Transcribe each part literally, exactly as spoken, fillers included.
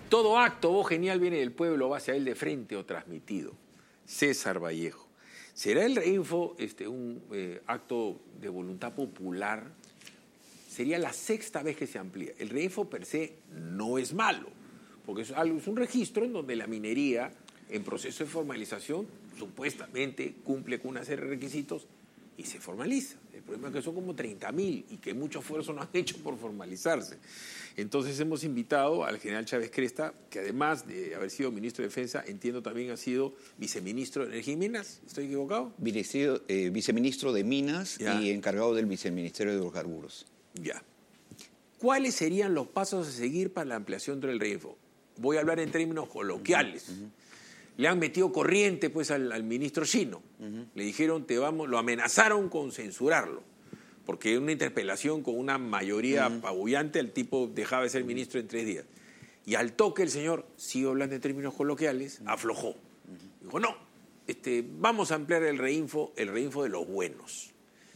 Todo acto, voz genial, viene del pueblo, va hacia él de frente o transmitido. César Vallejo. ¿Será el Reinfo este, un eh, acto de voluntad popular? Sería la sexta vez que se amplía. El Reinfo per se no es malo, porque es, algo, es un registro en donde la minería, en proceso de formalización, supuestamente cumple con una serie de requisitos y se formaliza. El problema es que son como treinta mil y que mucho esfuerzo no han hecho por formalizarse. Entonces hemos invitado al general Chávez Cresta, que además de haber sido ministro de Defensa, entiendo también ha sido viceministro de Energía y Minas. ¿Estoy equivocado? Viceministro, eh, viceministro de Minas ya. Y encargado del viceministerio de Hidrocarburos. Ya. ¿Cuáles serían los pasos a seguir para la ampliación del Reinfo? Voy a hablar en términos coloquiales. Uh-huh. Le han metido corriente pues al, al ministro chino. Uh-huh. Le dijeron, te vamos, lo amenazaron con censurarlo, porque en una interpelación con una mayoría uh-huh. apabullante, el tipo dejaba de ser ministro en tres días. Y al toque el señor, sigo hablando en términos coloquiales, uh-huh. aflojó. Uh-huh. Dijo, no, este, vamos a ampliar el Reinfo, el Reinfo de los buenos.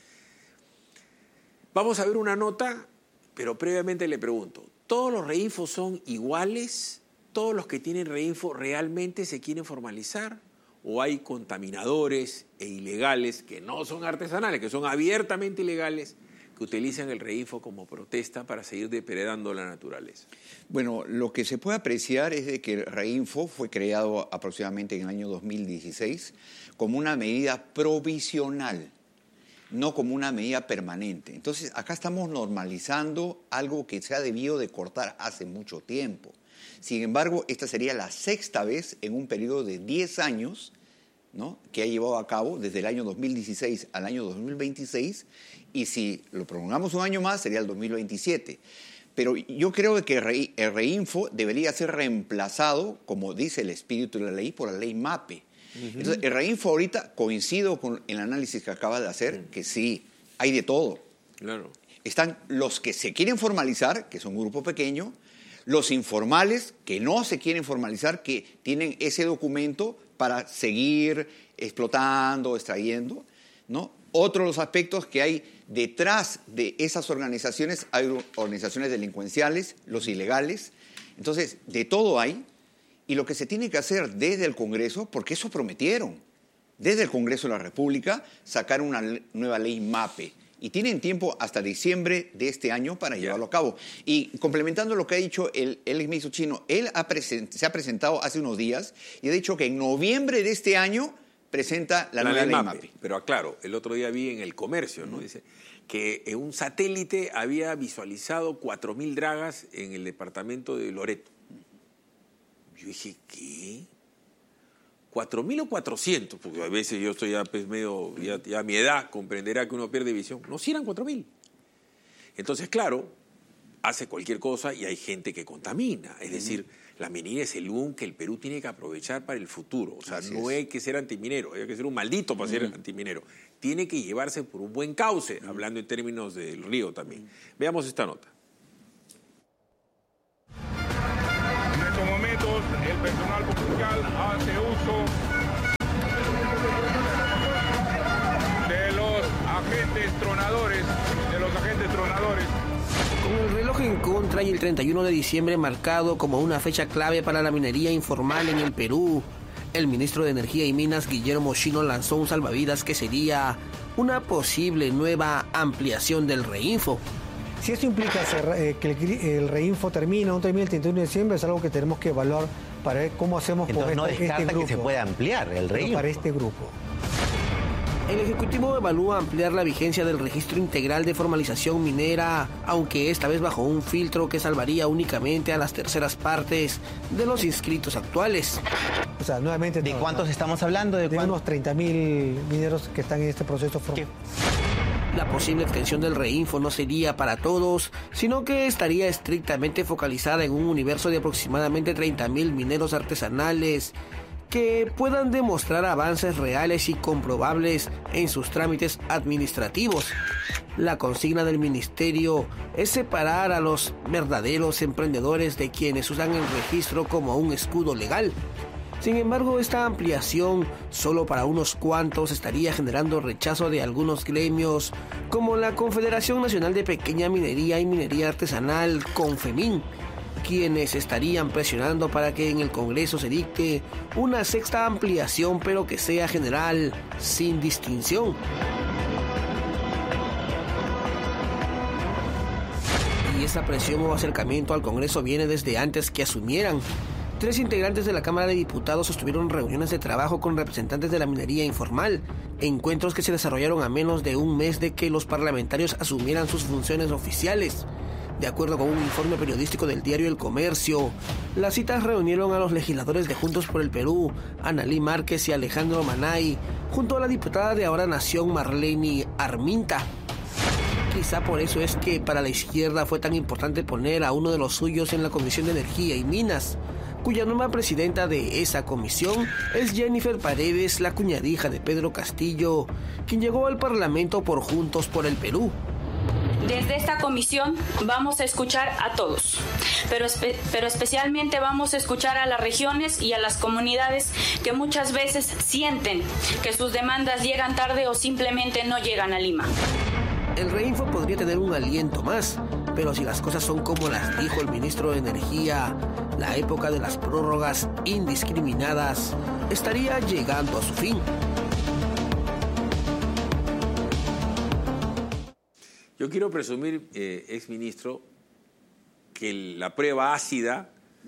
Vamos a ver una nota, pero previamente le pregunto, ¿todos los Reinfos son iguales? ¿Todos los que tienen Reinfo realmente se quieren formalizar? ¿O hay contaminadores e ilegales que no son artesanales, que son abiertamente ilegales, que utilizan el Reinfo como protesta para seguir depredando la naturaleza? Bueno, lo que se puede apreciar es de que el Reinfo fue creado aproximadamente en el año dos mil dieciséis como una medida provisional, no como una medida permanente. Entonces, acá estamos normalizando algo que se ha debido de cortar hace mucho tiempo. Sin embargo, esta sería la sexta vez en un periodo de diez años, ¿no?, que ha llevado a cabo desde el año dos mil dieciséis al año dos mil veintiséis, y si lo prolongamos un año más sería el dos mil veintisiete. Pero yo creo que el Reinfo debería ser reemplazado, como dice el espíritu de la ley, por la ley MAPE. Uh-huh. Entonces, el Reinfo ahorita, coincido con el análisis que acaba de hacer, uh-huh. que sí, hay de todo. Claro. Están los que se quieren formalizar, que son un grupo pequeño, los informales que no se quieren formalizar, que tienen ese documento para seguir explotando, extrayendo, ¿no? Otro de los aspectos que hay detrás de esas organizaciones, hay organizaciones delincuenciales, los ilegales. Entonces, de todo hay. Y lo que se tiene que hacer desde el Congreso, porque eso prometieron, desde el Congreso de la República, sacar una nueva ley MAPE. Y tienen tiempo hasta diciembre de este año para yeah. llevarlo a cabo. Y complementando lo que ha dicho el, el ministro chino, él ha present, se ha presentado hace unos días y ha dicho que en noviembre de este año presenta la, la nueva ley, ley MAPE. MAPE. Pero aclaro, el otro día vi en El Comercio, ¿no? Uh-huh. Dice que en un satélite había visualizado cuatro mil dragas en el departamento de Loreto. Yo dije, ¿qué? ¿cuatro mil o cuatrocientos? Porque a veces yo estoy ya pues medio, ya, ya a mi edad comprenderá que uno pierde visión. No, si eran cuatro mil. Entonces, claro, hace cualquier cosa y hay gente que contamina. Es decir, la minería es el boom que el Perú tiene que aprovechar para el futuro. O sea, Así no es. hay que ser antiminero, hay que ser un maldito para uh-huh. ser antiminero. Tiene que llevarse por un buen cauce, uh-huh. hablando en términos del río también. Uh-huh. Veamos esta nota. En estos momentos, el personal policial hace uso de los agentes tronadores, de los agentes tronadores. Con el reloj en contra y el treinta y uno de diciembre marcado como una fecha clave para la minería informal en el Perú, el ministro de Energía y Minas, Guillermo Chino, lanzó un salvavidas que sería una posible nueva ampliación del Reinfo. Si esto implica cerrar, eh, que el, el Reinfo termina, no termina el treinta y uno de diciembre, es algo que tenemos que evaluar para ver cómo hacemos con Entonces, este, no descarta este grupo. Que se pueda ampliar el Reinfo. Para este grupo. El Ejecutivo evalúa ampliar la vigencia del registro integral de formalización minera, aunque esta vez bajo un filtro que salvaría únicamente a las terceras partes de los inscritos actuales. O sea, nuevamente... ¿De no, cuántos no, estamos hablando? De, de unos treinta mil mineros que están en este proceso formal. La posible extensión del Reinfo no sería para todos, sino que estaría estrictamente focalizada en un universo de aproximadamente treinta mil mineros artesanales que puedan demostrar avances reales y comprobables en sus trámites administrativos. La consigna del ministerio es separar a los verdaderos emprendedores de quienes usan el registro como un escudo legal. Sin embargo, esta ampliación solo para unos cuantos estaría generando rechazo de algunos gremios, como la Confederación Nacional de Pequeña Minería y Minería Artesanal, CONFEMIN, quienes estarían presionando para que en el Congreso se dicte una sexta ampliación, pero que sea general, sin distinción. Y esa presión o acercamiento al Congreso viene desde antes que asumieran. Tres integrantes de la Cámara de Diputados sostuvieron reuniones de trabajo con representantes de la minería informal, encuentros que se desarrollaron a menos de un mes de que los parlamentarios asumieran sus funciones oficiales. De acuerdo con un informe periodístico del diario El Comercio, las citas reunieron a los legisladores de Juntos por el Perú, Analí Márquez y Alejandro Manay, junto a la diputada de Ahora Nación, Marlene Arminta. Quizá por eso es que para la izquierda fue tan importante poner a uno de los suyos en la Comisión de Energía y Minas, cuya nueva presidenta de esa comisión es Jennifer Paredes, la cuñadija de Pedro Castillo, quien llegó al Parlamento por Juntos por el Perú. Desde esta comisión vamos a escuchar a todos, pero, espe- pero especialmente vamos a escuchar a las regiones y a las comunidades que muchas veces sienten que sus demandas llegan tarde o simplemente no llegan a Lima. El Reinfo podría tener un aliento más, pero si las cosas son como las dijo el ministro de Energía, la época de las prórrogas indiscriminadas estaría llegando a su fin. Yo quiero presumir, eh, exministro, que la prueba ácida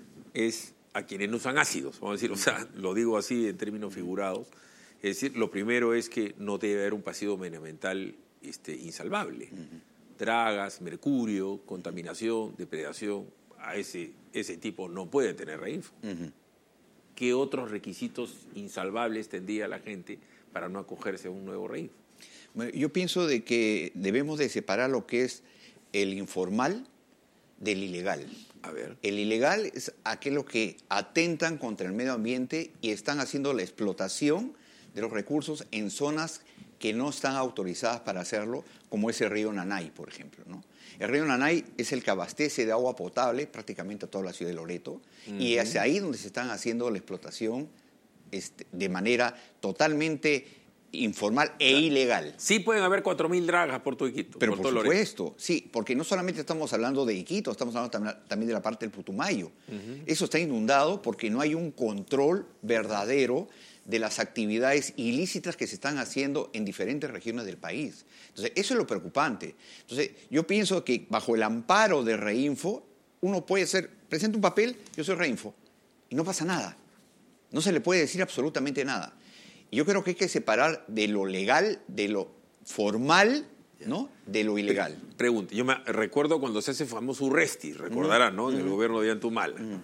es a quienes no usan ácidos, vamos a decir, o sea, lo digo así en términos figurados. Es decir, lo primero es que no debe haber un pasivo medioambiental este, insalvable. Uh-huh. Dragas, mercurio, contaminación, depredación, a ese, ese tipo no puede tener Reinfo. Uh-huh. ¿Qué otros requisitos insalvables tendría la gente para no acogerse a un nuevo Reinfo? Bueno, yo pienso de que debemos de separar lo que es el informal del ilegal. A ver. El ilegal es aquellos que atentan contra el medio ambiente y están haciendo la explotación de los recursos en zonas que no están autorizadas para hacerlo, como es el río Nanay, por ejemplo, ¿no? El río Nanay es el que abastece de agua potable prácticamente a toda la ciudad de Loreto, uh-huh. y es ahí donde se están haciendo la explotación este, de manera totalmente informal e ilegal. Sí pueden haber cuatro mil dragas por todo Iquitos. Pero por, por todo supuesto, Loreto. Sí, porque no solamente estamos hablando de Iquitos, estamos hablando también de la parte del Putumayo. Uh-huh. Eso está inundado porque no hay un control verdadero de las actividades ilícitas que se están haciendo en diferentes regiones del país. Entonces, eso es lo preocupante. Entonces, yo pienso que bajo el amparo de Reinfo, uno puede ser, presenta un papel, yo soy Reinfo, y no pasa nada. No se le puede decir absolutamente nada. Y yo creo que hay que separar de lo legal, de lo formal, ¿no?, de lo ilegal. Pregunta, yo me recuerdo cuando se hace famoso Urresti, recordarán, ¿no?, en el gobierno de Antumala. Uh-huh.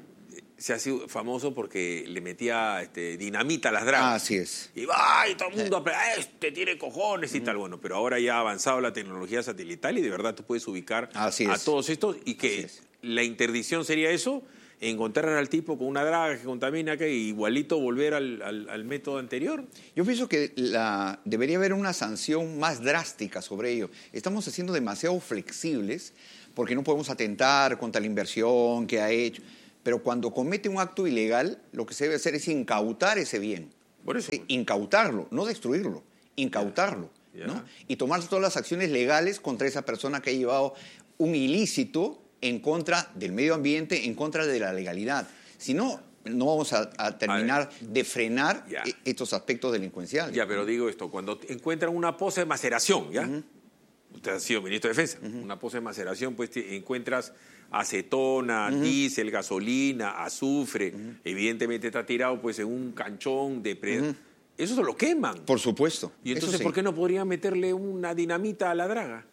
Se ha sido famoso porque le metía este, dinamita a las dragas. Ah, así es. Y va, y todo el mundo, ah, este tiene cojones y uh-huh. tal. Bueno, pero ahora ya ha avanzado la tecnología satelital y de verdad tú puedes ubicar así a es. todos estos. Y que la interdicción sería eso, encontrar al tipo con una draga que contamina, que igualito volver al, al, al método anterior. Yo pienso que la, debería haber una sanción más drástica sobre ello. Estamos haciendo demasiado flexibles porque no podemos atentar contra la inversión que ha hecho. Pero cuando comete un acto ilegal, lo que se debe hacer es incautar ese bien. Por eso. Sí, incautarlo, no destruirlo, incautarlo. Yeah. Yeah. ¿no? Y tomar todas las acciones legales contra esa persona que ha llevado un ilícito en contra del medio ambiente, en contra de la legalidad. Si no, no vamos a, a terminar a de frenar yeah. estos aspectos delincuenciales. Ya, pero digo esto, cuando encuentran una poza de maceración, ¿ya? Uh-huh. Usted ha sido ministro de Defensa, uh-huh. una poza de maceración, pues te encuentras acetona, uh-huh. diésel, gasolina, azufre, uh-huh. evidentemente está tirado pues en un canchón de... Pre... Uh-huh. Eso se lo queman. Por supuesto. Y entonces, sí. ¿por qué no podrían meterle una dinamita a la draga?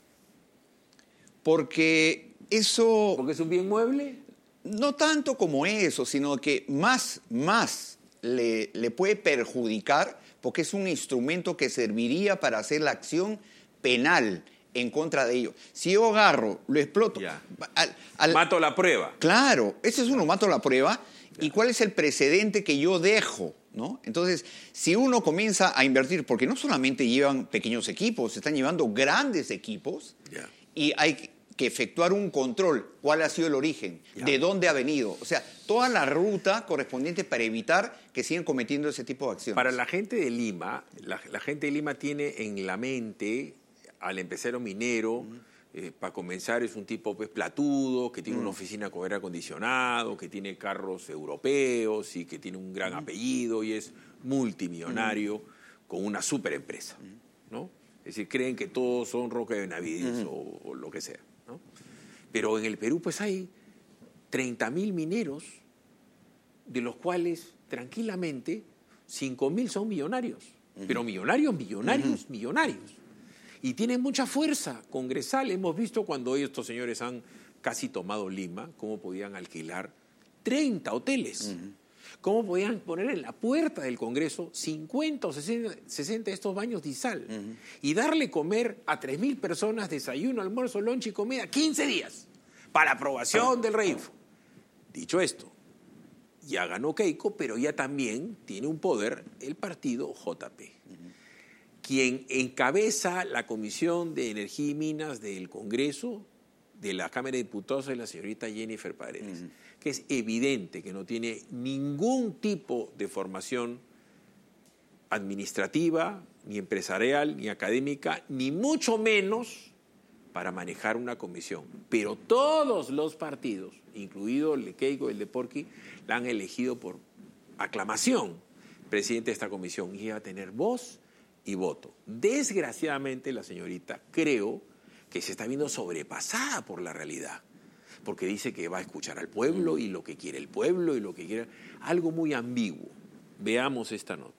Porque eso... ¿Porque es un bien mueble? No tanto como eso, sino que más, más le, le puede perjudicar porque es un instrumento que serviría para hacer la acción penal en contra de ellos. Si yo agarro, lo exploto... Al, al, mato la prueba. Claro, ese es uno, mato la prueba. Ya. ¿Y cuál es el precedente que yo dejo? ¿No? Entonces, si uno comienza a invertir, porque no solamente llevan pequeños equipos, se están llevando grandes equipos, ya. y hay que efectuar un control. ¿Cuál ha sido el origen? Ya. ¿De dónde ha venido? O sea, toda la ruta correspondiente para evitar que sigan cometiendo ese tipo de acciones. Para la gente de Lima, la, la gente de Lima tiene en la mente... al empresario minero, uh-huh. Eh, para comenzar, es un tipo pues, platudo, que tiene mm. una oficina con aire acondicionado, que tiene carros europeos y que tiene un gran mm. apellido y es multimillonario mm. con una super empresa, ¿no? Es decir, creen que todos son Roque Benavides mm. o, o lo que sea, ¿no? Pero en el Perú pues hay treinta mil mineros, de los cuales tranquilamente cinco mil son millonarios, mm. pero millonarios, millonarios, mm. millonarios. Y tienen mucha fuerza congresal. Hemos visto cuando estos señores han casi tomado Lima, cómo podían alquilar treinta hoteles. Uh-huh. Cómo podían poner en la puerta del Congreso cincuenta o sesenta de estos baños de sal. Uh-huh. Y darle comer a tres mil personas, desayuno, almuerzo, lunch y comida, quince días, para aprobación uh-huh. del REINFO. Dicho esto, ya ganó Keiko, pero ya también tiene un poder el partido J P. Uh-huh. Quien encabeza la Comisión de Energía y Minas del Congreso, de la Cámara de Diputados, es la señorita Jennifer Paredes, uh-huh. que es evidente que no tiene ningún tipo de formación administrativa, ni empresarial, ni académica, ni mucho menos para manejar una comisión. Pero todos los partidos, incluido el de Keiko y el de Porqui, la han elegido por aclamación presidente de esta comisión y va a tener voz y voto. Desgraciadamente la señorita creo que se está viendo sobrepasada por la realidad, porque dice que va a escuchar al pueblo y lo que quiere el pueblo y lo que quiere... Algo muy ambiguo. Veamos esta nota.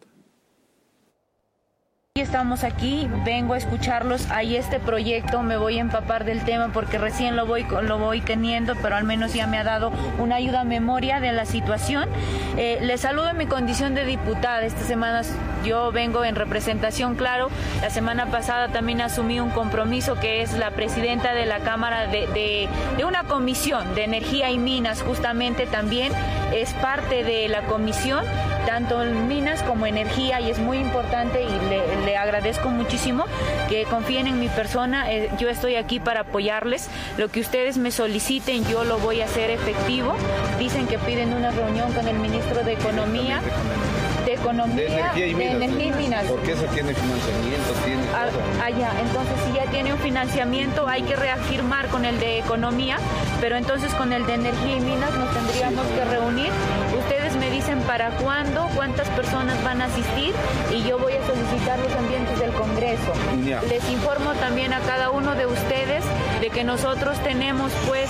Estamos aquí, vengo a escucharlos, hay este proyecto, me voy a empapar del tema porque recién lo voy, lo voy teniendo, pero al menos ya me ha dado una ayuda a memoria de la situación. Eh, les saludo en mi condición de diputada. Esta semana yo vengo en representación, claro. La semana pasada también asumí un compromiso que es la presidenta de la Cámara de, de, de una comisión de energía y minas, justamente también es parte de la comisión, tanto en minas como energía, y es muy importante y le, le agradezco muchísimo que confíen en mi persona. Eh, yo estoy aquí para apoyarles. Lo que ustedes me soliciten, yo lo voy a hacer efectivo. Dicen que piden una reunión con el ministro de Economía. De Economía, de Energía y Minas. De energía y minas. Porque eso tiene financiamiento, tiene ah, allá, entonces si ya tiene un financiamiento hay que reafirmar con el de Economía, pero entonces con el de Energía y Minas nos tendríamos que reunir. Ustedes me dicen para cuándo, cuántas personas van a asistir y yo voy a solicitar los ambientes del Congreso. Ya. Les informo también a cada uno de ustedes de que nosotros tenemos pues...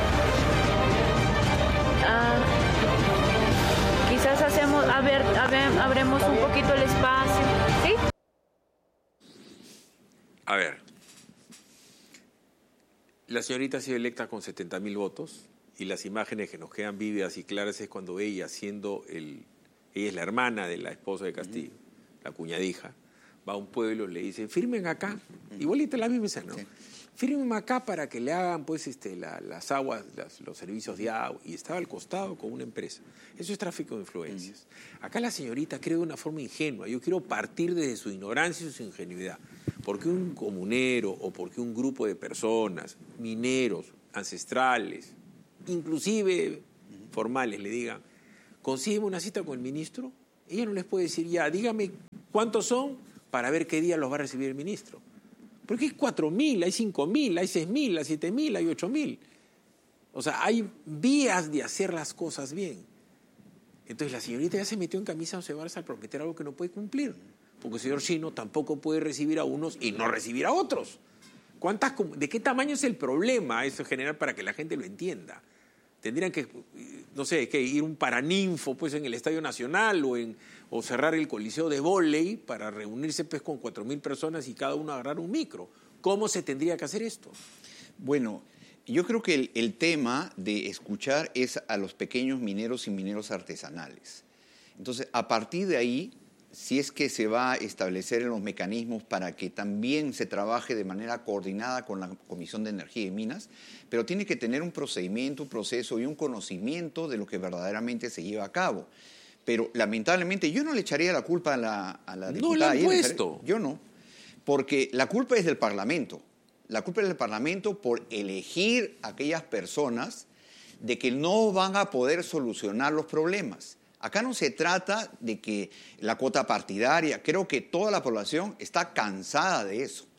Uh, Quizás hacemos, a ver, a ver, abremos un poquito el espacio, ¿sí? A ver, la señorita ha sido electa con setenta mil votos y las imágenes que nos quedan vívidas y claras es cuando ella, siendo el, ella es la hermana de la esposa de Castillo, uh-huh. la cuñadija, va a un pueblo, le dice, firmen acá, uh-huh. igualita la misma escena, ¿no? Sí. Firmen acá para que le hagan pues este, la, las aguas, las, los servicios de agua. Y estaba al costado con una empresa. Eso es tráfico de influencias. Mm. Acá la señorita cree de una forma ingenua. Yo quiero partir desde su ignorancia y su ingenuidad. Porque un comunero o porque un grupo de personas, mineros, ancestrales, inclusive mm. formales, le digan, consígueme una cita con el ministro, ella no les puede decir ya, dígame cuántos son para ver qué día los va a recibir el ministro. Porque hay cuatro mil, hay cinco mil, hay seis mil, hay siete mil, hay ocho mil. O sea, hay vías de hacer las cosas bien. Entonces la señorita ya se metió en camisa once varas al prometer algo que no puede cumplir. Porque el señor Chino tampoco puede recibir a unos y no recibir a otros. ¿Cuántas, ¿De qué tamaño es el problema eso en general para que la gente lo entienda? Tendrían que, no sé, que ir un paraninfo pues, en el Estadio Nacional o, en, o cerrar el Coliseo de Vóley para reunirse pues, con cuatro mil personas y cada uno agarrar un micro. ¿Cómo se tendría que hacer esto? Bueno, yo creo que el, el tema de escuchar es a los pequeños mineros y mineros artesanales. Entonces, a partir de ahí, si es que se va a establecer los mecanismos para que también se trabaje de manera coordinada con la Comisión de Energía y Minas, pero tiene que tener un procedimiento, un proceso y un conocimiento de lo que verdaderamente se lleva a cabo. Pero lamentablemente yo no le echaría la culpa a la, a la diputada. No la han puesto. Yo no, porque la culpa es del Parlamento. La culpa es del Parlamento por elegir a aquellas personas de que no van a poder solucionar los problemas. Acá no se trata de que la cuota partidaria, creo que toda la población está cansada de eso.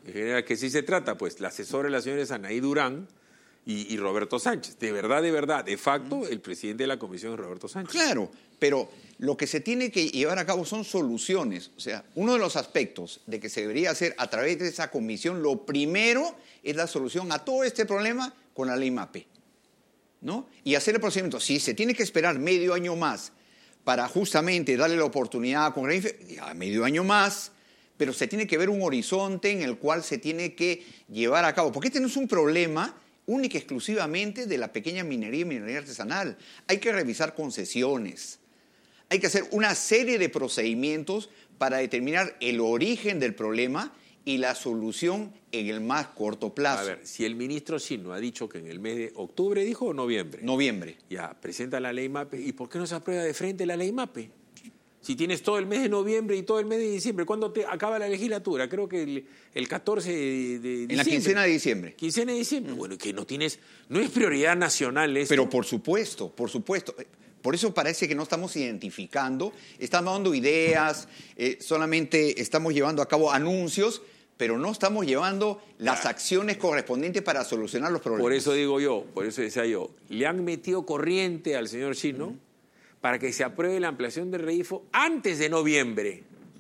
En general, ¿qué sí se trata? Pues la asesora de la señora es Anaí Durán y, y Roberto Sánchez. De verdad, de verdad, de facto, el presidente de la comisión es Roberto Sánchez. Claro, pero lo que se tiene que llevar a cabo son soluciones. O sea, uno de los aspectos de que se debería hacer a través de esa comisión, lo primero es la solución a todo este problema con la ley MAPE, ¿no? Y hacer el procedimiento. Si se tiene que esperar medio año más para justamente darle la oportunidad con Reinfe, ya medio año más, pero se tiene que ver un horizonte en el cual se tiene que llevar a cabo. Porque este no es un problema única y exclusivamente de la pequeña minería y minería artesanal. Hay que revisar concesiones. Hay que hacer una serie de procedimientos para determinar el origen del problema y la solución en el más corto plazo. A ver, si el ministro Chino ha dicho que en el mes de octubre, ¿dijo o noviembre? Noviembre. Ya, presenta la ley MAPE. ¿Y por qué no se aprueba de frente la ley MAPE? Si tienes todo el mes de noviembre y todo el mes de diciembre, ¿cuándo te acaba la legislatura? Creo que el, el catorce de, de diciembre. En la quincena de diciembre. Quincena de diciembre. Mm. Bueno, que no tienes, no es prioridad nacional esto. Pero por supuesto, por supuesto. Por eso parece que no estamos identificando, estamos dando ideas, eh, solamente estamos llevando a cabo anuncios, pero no estamos llevando las acciones correspondientes para solucionar los problemas. Por eso digo yo, por eso decía yo, le han metido corriente al señor Chino uh-huh. para que se apruebe la ampliación del REINFO antes de noviembre.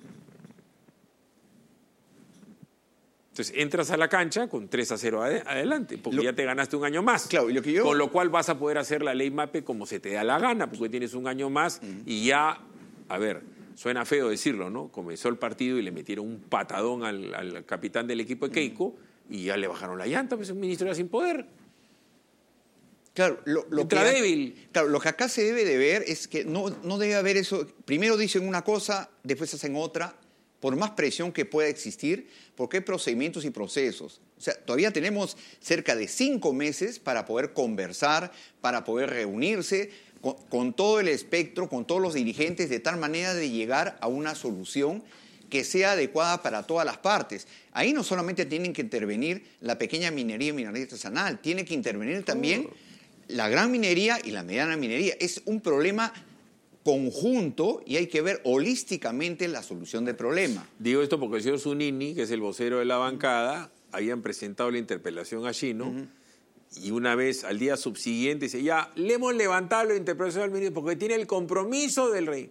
Entonces entras a la cancha con tres a cero ad- adelante, porque lo, ya te ganaste un año más. Claro, lo que yo... Con lo cual vas a poder hacer la ley MAPE como se te da la gana, porque tienes un año más uh-huh. y ya, a ver, suena feo decirlo, ¿no? Comenzó el partido y le metieron un patadón al, al capitán del equipo de Keiko uh-huh. y ya le bajaron la llanta, pues un ministro ya sin poder. Claro, lo, lo Entra que débil. Ha, claro, lo que acá se debe de ver es que no, no debe haber eso. Primero dicen una cosa, después hacen otra, por más presión que pueda existir, porque hay procedimientos y procesos. O sea, todavía tenemos cerca de cinco meses para poder conversar, para poder reunirse con, con todo el espectro, con todos los dirigentes, de tal manera de llegar a una solución que sea adecuada para todas las partes. Ahí no solamente tienen que intervenir la pequeña minería y minería artesanal, tiene que intervenir también oh. la gran minería y la mediana minería. Es un problema conjunto y hay que ver holísticamente la solución del problema. Digo esto porque el señor Zunini, que es el vocero de la bancada, habían presentado la interpelación a Chino uh-huh. y una vez al día subsiguiente dice, ya, le hemos levantado la interpelación al ministro porque tiene el compromiso del rey.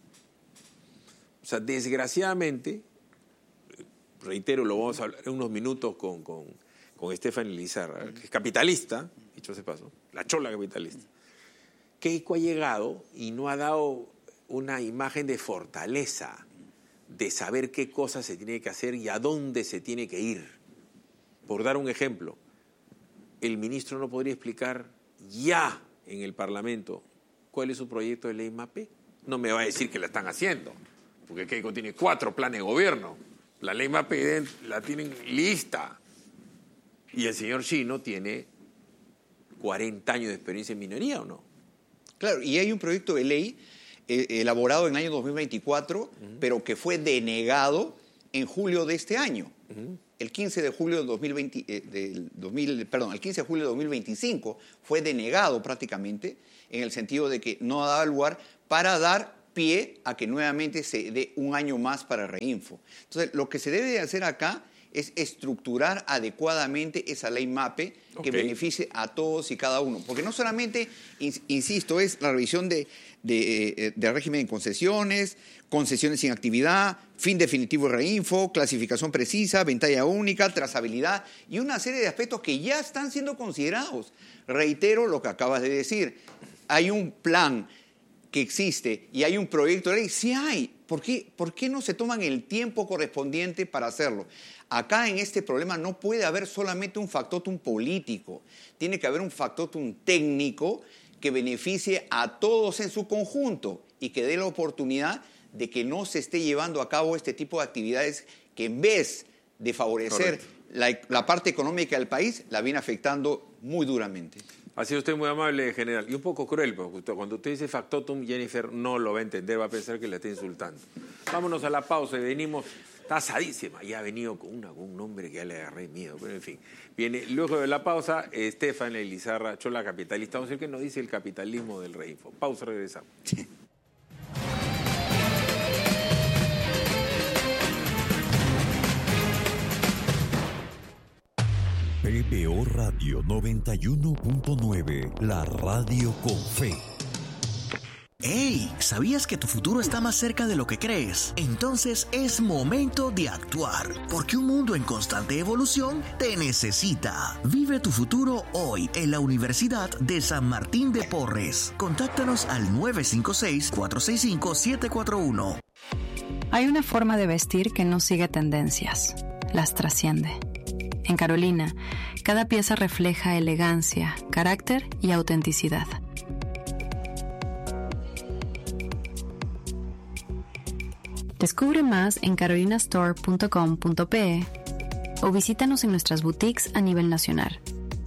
O sea, desgraciadamente, reitero, lo vamos a hablar en unos minutos con, con, con Stephanie Lizarra, que es capitalista, dicho ese paso, la chola capitalista. Keiko ha llegado y no ha dado una imagen de fortaleza, de saber qué cosas se tiene que hacer y a dónde se tiene que ir. Por dar un ejemplo, el ministro no podría explicar ya en el Parlamento cuál es su proyecto de ley MAPE. No me va a decir que la están haciendo, porque Keiko tiene cuatro planes de gobierno. La ley MAPE la tienen lista. Y el señor Chino tiene cuarenta años de experiencia en minería, ¿o no? Claro, y hay un proyecto de ley eh, elaborado en el año dos mil veinticuatro, uh-huh. pero que fue denegado en julio de este año. Uh-huh. El quince de julio del dos mil veinte, eh, del dos mil, perdón, el quince de julio de dos mil veinticinco fue denegado prácticamente en el sentido de que no daba lugar para dar pie a que nuevamente se dé un año más para Reinfo. Entonces, lo que se debe de hacer acá es estructurar adecuadamente esa ley MAPE que okay. beneficie a todos y cada uno. Porque no solamente, insisto, es la revisión de, de, de régimen de concesiones, concesiones sin actividad, fin definitivo de Reinfo, clasificación precisa, ventalla única, trazabilidad y una serie de aspectos que ya están siendo considerados. Reitero lo que acabas de decir. Hay un plan que existe y hay un proyecto de ley. Sí hay. ¿Por qué, ¿Por qué no se toman el tiempo correspondiente para hacerlo? Acá en este problema no puede haber solamente un factotum político, tiene que haber un factotum técnico que beneficie a todos en su conjunto y que dé la oportunidad de que no se esté llevando a cabo este tipo de actividades que en vez de favorecer la, la parte económica del país, la viene afectando muy duramente. Ha sido usted muy amable, general, y un poco cruel, porque cuando usted dice factotum, Jennifer no lo va a entender, va a pensar que le está insultando. Vámonos a la pausa y venimos. Está asadísima, ya ha venido con, una, con un nombre que ya le agarré miedo, pero en fin. Viene luego de la pausa, Stephanie Lizarra, chola capitalista, vamos a ver qué nos dice el capitalismo del Reinfo. Pausa, regresamos. B O Radio noventa y uno punto nueve, la radio con fe. ¡Hey! ¿Sabías que tu futuro está más cerca de lo que crees? Entonces es momento de actuar, porque un mundo en constante evolución te necesita. Vive tu futuro hoy en la Universidad de San Martín de Porres. Contáctanos al nueve cinco seis, cuatro seis cinco, siete cuatro uno. Hay una forma de vestir que no sigue tendencias, las trasciende. En Carolina, cada pieza refleja elegancia, carácter y autenticidad. Descubre más en carolina store punto com punto pe o visítanos en nuestras boutiques a nivel nacional.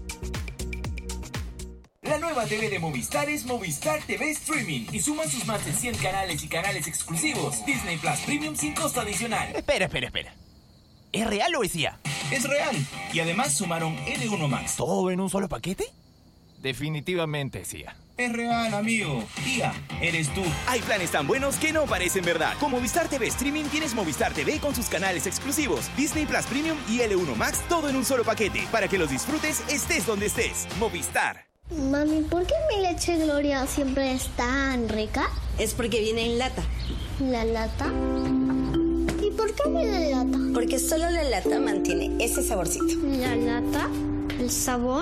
La nueva T V de Movistar es Movistar T V Streaming y suman sus más de cien canales y canales exclusivos. Disney Plus Premium sin costo adicional. Espera, espera, espera. ¿Es real o es I A? Es real. Y además sumaron L uno Max. ¿Todo en un solo paquete? Definitivamente es I A. Es real, amigo. I A, eres tú. Hay planes tan buenos que no parecen verdad. Con Movistar T V Streaming tienes Movistar T V con sus canales exclusivos, Disney Plus Premium y L uno Max, todo en un solo paquete, para que los disfrutes estés donde estés. Movistar. Mami, ¿por qué mi leche Gloria siempre es tan rica? Es porque viene en lata. ¿La lata? ¿Y por qué viene en lata? Porque solo la lata mantiene ese saborcito. ¿La lata? ¿El sabor?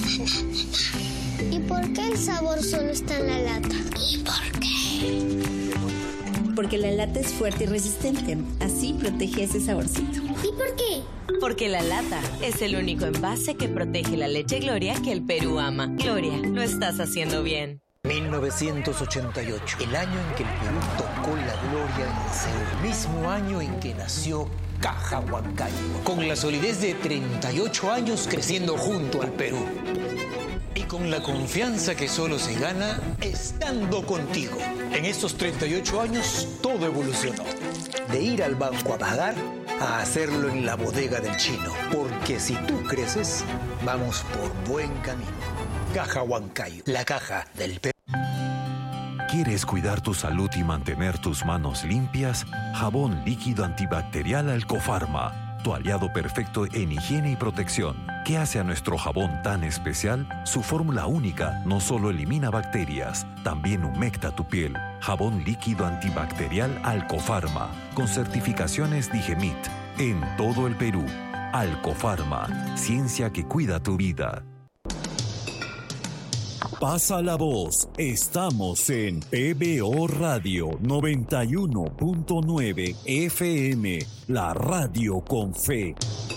¿Y por qué el sabor solo está en la lata? ¿Y por qué? Porque la lata es fuerte y resistente. Así protege ese saborcito. ¿Y por qué? Porque la lata es el único envase que protege la leche Gloria que el Perú ama. Gloria, lo estás haciendo bien. mil novecientos ochenta y ocho, el año en que el Perú tocó la gloria en Seúl. El mismo año en que nació Caja Huancayo. Con la solidez de treinta y ocho años creciendo junto al Perú. Y con la confianza que solo se gana estando contigo. En estos treinta y ocho años todo evolucionó. De ir al banco a pagar a hacerlo en la bodega del chino. Porque si tú creces, vamos por buen camino. Caja Huancayo, la caja del Perú. ¿Quieres cuidar tu salud y mantener tus manos limpias? Jabón líquido antibacterial Alcofarma, tu aliado perfecto en higiene y protección. ¿Qué hace a nuestro jabón tan especial? Su fórmula única no solo elimina bacterias, también humecta tu piel. Jabón líquido antibacterial Alcofarma, con certificaciones Digemit, en todo el Perú. Alcofarma, ciencia que cuida tu vida. Pasa la voz, estamos en P B O Radio noventa y uno punto nueve F M, la radio con fe.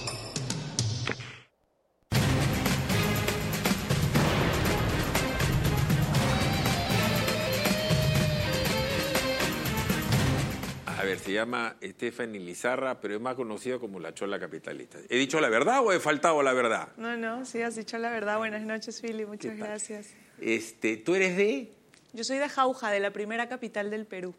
A ver, se llama Stephanie Lizarra, pero es más conocida como la Chola Capitalista. ¿He dicho la verdad o he faltado la verdad? No, no, sí, has dicho la verdad. Buenas noches, Philly, muchas gracias. Este, ¿tú eres de? Yo soy de Jauja, de la primera capital del Perú.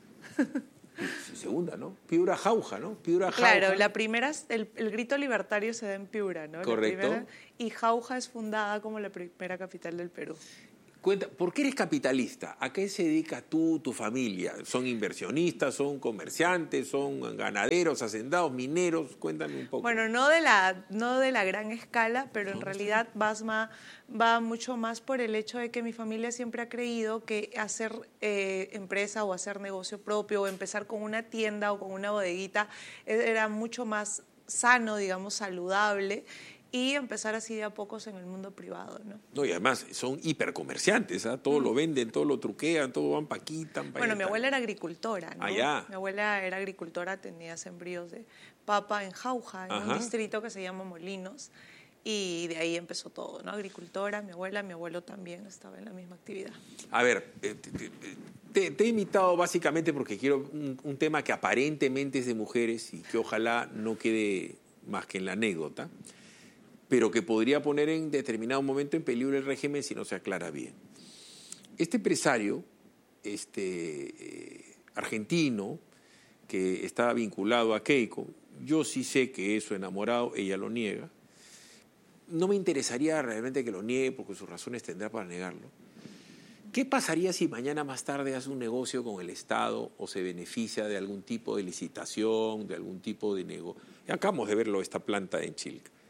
Segunda, ¿no? Piura Jauja, ¿no? Piura Jauja. Claro, la primera, el, el grito libertario se da en Piura, ¿no? Correcto. La primera, y Jauja es fundada como la primera capital del Perú. Cuenta, ¿por qué eres capitalista? ¿A qué se dedica tú, tu familia? ¿Son inversionistas, son comerciantes, son ganaderos, hacendados, mineros? Cuéntame un poco. Bueno, no de la, no de la gran escala, pero en realidad Basma va mucho más por el hecho de que mi familia siempre ha creído que hacer eh, empresa o hacer negocio propio o empezar con una tienda o con una bodeguita era mucho más sano, digamos, saludable, y empezar así de a pocos en el mundo privado, ¿no? No, y además son hipercomerciantes, ¿eh? Todo mm. lo venden, todo lo truquean, todo van pa' aquí, tan pa' Bueno, allá, mi abuela era agricultora, ¿no? Allá. Mi abuela era agricultora, tenía sembríos de papa en Jauja, en Ajá. un distrito que se llama Molinos, y de ahí empezó todo, ¿no? Agricultora, mi abuela, mi abuelo también estaba en la misma actividad. A ver, te, te, te he invitado básicamente porque quiero un, un tema que aparentemente es de mujeres y que ojalá no quede más que en la anécdota, pero que podría poner en determinado momento en peligro el régimen si no se aclara bien. Este empresario este, eh, argentino que está vinculado a Keiko, yo sí sé que es su enamorado, ella lo niega. No me interesaría realmente que lo niegue porque sus razones tendrá para negarlo. ¿Qué pasaría si mañana más tarde hace un negocio con el Estado o se beneficia de algún tipo de licitación, de algún tipo de negocio? Acabamos de verlo, esta planta en Chilca.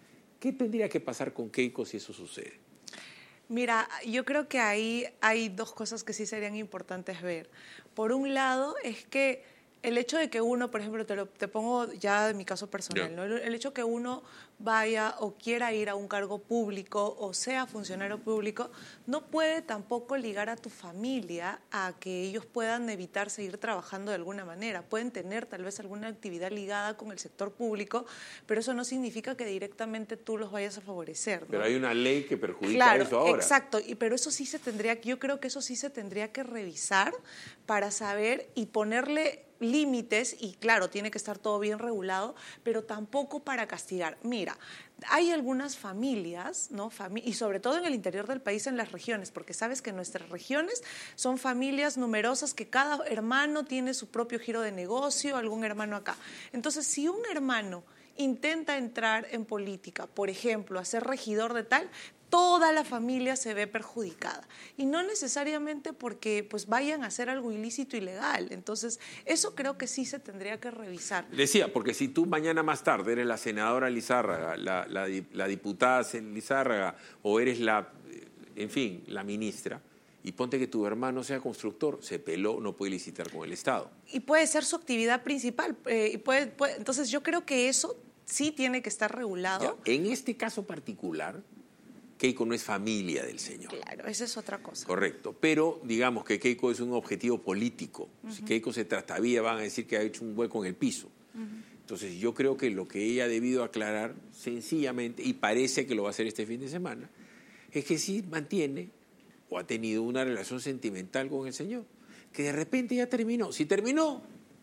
¿Qué tendría que pasar con Keiko si eso sucede? Mira, yo creo que ahí hay dos cosas que sí serían importantes ver. Por un lado, es que el hecho de que uno, por ejemplo, te, lo, te pongo ya en mi caso personal, yeah. ¿no? El, el hecho que uno vaya o quiera ir a un cargo público o sea funcionario público, no puede tampoco ligar a tu familia a que ellos puedan evitar seguir trabajando de alguna manera. Pueden tener tal vez alguna actividad ligada con el sector público, pero eso no significa que directamente tú los vayas a favorecer, ¿no? Pero hay una ley que perjudica claro, eso ahora. Exacto, y, pero eso sí se tendría, yo creo que eso sí se tendría que revisar para saber y ponerle límites, y claro, tiene que estar todo bien regulado, pero tampoco para castigar. Mira, hay algunas familias, ¿no? Fami- y sobre todo en el interior del país, en las regiones, porque sabes que nuestras regiones son familias numerosas que cada hermano tiene su propio giro de negocio, algún hermano acá. Entonces, si un hermano intenta entrar en política, por ejemplo, a ser regidor de tal, toda la familia se ve perjudicada. Y no necesariamente porque pues, vayan a hacer algo ilícito, ilegal. Entonces, eso creo que sí se tendría que revisar. Decía, porque si tú mañana más tarde eres la senadora Lizárraga, la, la, la diputada Lizárraga, o eres la, en fin, la ministra, y ponte que tu hermano sea constructor, se peló, no puede licitar con el Estado. Y puede ser su actividad principal. Eh, y puede, puede, entonces, yo creo que eso sí tiene que estar regulado. Ya, en este caso particular, Keiko no es familia del señor. Claro, esa es otra cosa. Correcto, pero digamos que Keiko es un objetivo político. Uh-huh. Si Keiko se trastabilla, van a decir que ha hecho un hueco en el piso. Uh-huh. Entonces yo creo que lo que ella ha debido aclarar sencillamente, y parece que lo va a hacer este fin de semana, es que sí mantiene o ha tenido una relación sentimental con el señor, que de repente ya terminó. Si terminó,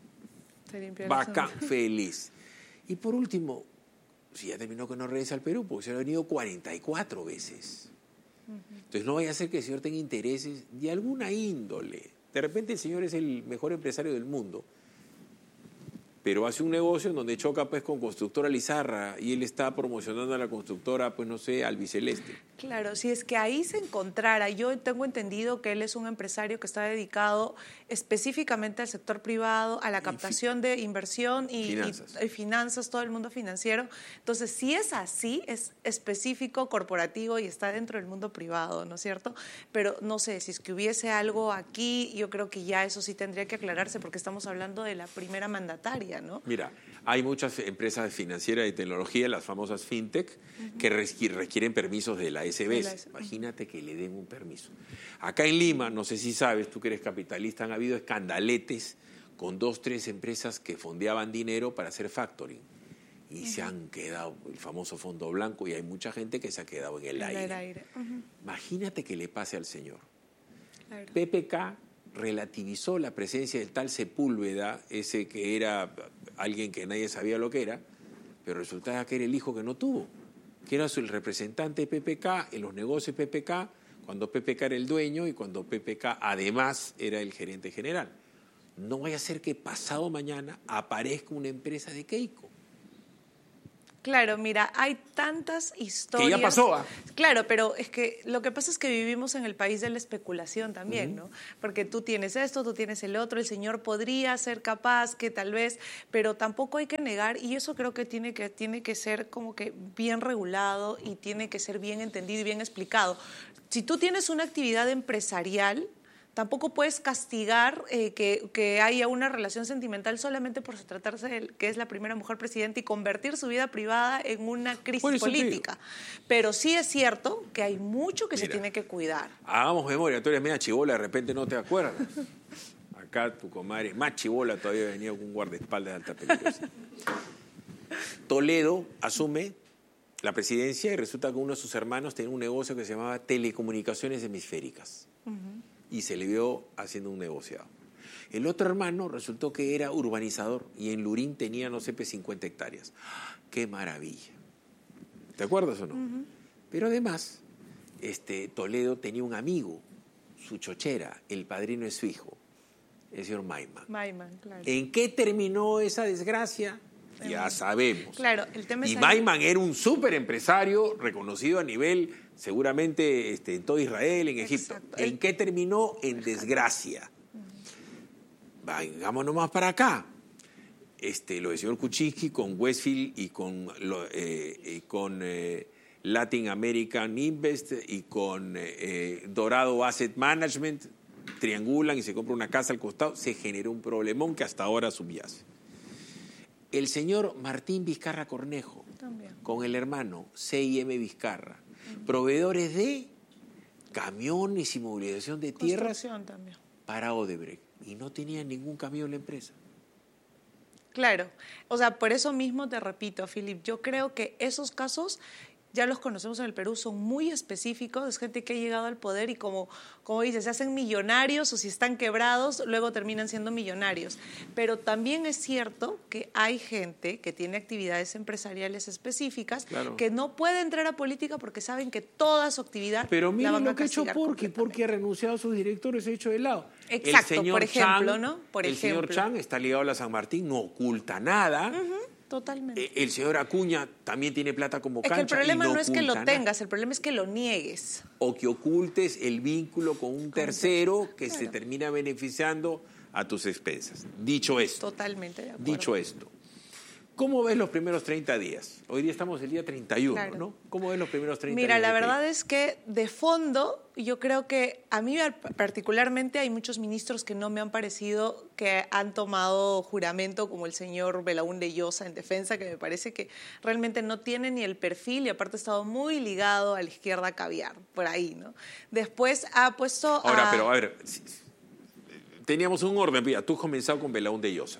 bacán, feliz. Y por último, si ya terminó, que no regrese al Perú, porque se lo ha venido cuarenta y cuatro veces. Uh-huh. Entonces no vaya a ser que el señor tenga intereses de alguna índole. De repente el señor es el mejor empresario del mundo, pero hace un negocio en donde choca pues con Constructora Lizarra y él está promocionando a la constructora, pues no sé, Albiceleste. Claro, si es que ahí se encontrara, yo tengo entendido que él es un empresario que está dedicado específicamente al sector privado, a la captación de inversión y finanzas. Y, y finanzas, todo el mundo financiero. Entonces, si es así, es específico, corporativo y está dentro del mundo privado, ¿no es cierto? Pero no sé, si es que hubiese algo aquí, yo creo que ya eso sí tendría que aclararse porque estamos hablando de la primera mandataria, ¿no? Mira, hay muchas empresas financieras de tecnología, las famosas fintech, uh-huh. que requieren permisos de la S B S. Imagínate que le den un permiso. Acá en Lima, no sé si sabes, tú que eres capitalista, han habido escandaletes con dos, tres empresas que fondeaban dinero para hacer factoring. Y uh-huh. se han quedado, el famoso fondo blanco, y hay mucha gente que se ha quedado en el, el aire. aire. Uh-huh. Imagínate que le pase al señor. Claro. P P K relativizó la presencia del tal Sepúlveda, ese que era alguien que nadie sabía lo que era, pero resultaba que era el hijo que no tuvo, que era el representante de P P K en los negocios de P P K, cuando P P K era el dueño y cuando P P K además era el gerente general. No vaya a ser que pasado mañana aparezca una empresa de Keiko. Claro, mira, hay tantas historias. Que ya pasó, ¿ah? Claro, pero es que lo que pasa es que vivimos en el país de la especulación también, uh-huh. ¿no? Porque tú tienes esto, tú tienes el otro, el señor podría ser capaz, que tal vez, pero tampoco hay que negar, y eso creo que tiene que, tiene que ser como que bien regulado y tiene que ser bien entendido y bien explicado. Si tú tienes una actividad empresarial, tampoco puedes castigar eh, que, que haya una relación sentimental solamente por tratarse de que es la primera mujer presidenta y convertir su vida privada en una crisis política. Pero sí es cierto que hay mucho que Mira, se tiene que cuidar. Hagamos memoria, tú eres media chibola, de repente no te acuerdas. Acá tu comadre, más chibola todavía, venía con un guardaespaldas de alta peligrosidad. Toledo asume la presidencia y resulta que uno de sus hermanos tenía un negocio que se llamaba Telecomunicaciones Hemisféricas. Uh-huh. Y se le vio haciendo un negociado. El otro hermano resultó que era urbanizador y en Lurín tenía, no sé, cincuenta hectáreas. ¡Qué maravilla! ¿Te acuerdas o no? Uh-huh. Pero además, este, Toledo tenía un amigo, su chochera, el padrino de su hijo, el señor Maiman. Maiman, claro. ¿En qué terminó esa desgracia? Ya sabemos. Claro, el tema y es Maiman ahí... era un súper empresario reconocido a nivel, seguramente, este, en todo Israel, en Egipto. Exacto. ¿En qué terminó? En desgracia. Uh-huh. Vengamos nomás para acá. este, lo del señor Kuczynski con Westfield y con, lo, eh, y con eh, Latin American Invest y con eh, Dorado Asset Management, triangulan y se compra una casa al costado, se generó un problemón que hasta ahora subyace. El señor Martín Vizcarra Cornejo, también, con el hermano C I M Vizcarra, uh-huh, proveedores de camiones y movilización de tierras también para Odebrecht, y no tenía ningún camión la empresa. Claro, o sea, por eso mismo te repito, Philip, yo creo que esos casos ya los conocemos en el Perú, son muy específicos, es gente que ha llegado al poder y como, como dices, se hacen millonarios o si están quebrados, luego terminan siendo millonarios. Pero también es cierto que hay gente que tiene actividades empresariales específicas, claro, que no puede entrar a política porque saben que toda su actividad Pero miren la van lo a que ha hecho Porqui, Porqui ha renunciado a sus directores, se ha hecho de lado. Exacto, el señor por ejemplo, Chang, ¿no? Por el ejemplo. señor Chang está ligado a la San Martín, no oculta nada. Uh-huh. Totalmente. El señor Acuña también tiene plata como es cancha. Es que el problema y no, no es que lo nada. tengas, el problema es que lo niegues. O que ocultes el vínculo con un tercero que claro, se termina beneficiando a tus expensas. Dicho esto. Totalmente de acuerdo. Dicho esto. ¿Cómo ves los primeros treinta días? Hoy día estamos el día treinta y uno, claro, ¿no? ¿Cómo ves los primeros treinta Mira, días? Mira, la verdad es que de fondo yo creo que a mí particularmente hay muchos ministros que no me han parecido que han tomado juramento, como el señor Belaúnde Llosa en defensa, que me parece que realmente no tiene ni el perfil y aparte ha estado muy ligado a la izquierda caviar, por ahí, ¿no? Después ha puesto Ahora, a... pero a ver, teníamos un orden, mira, tú has comenzado con Belaúnde Llosa.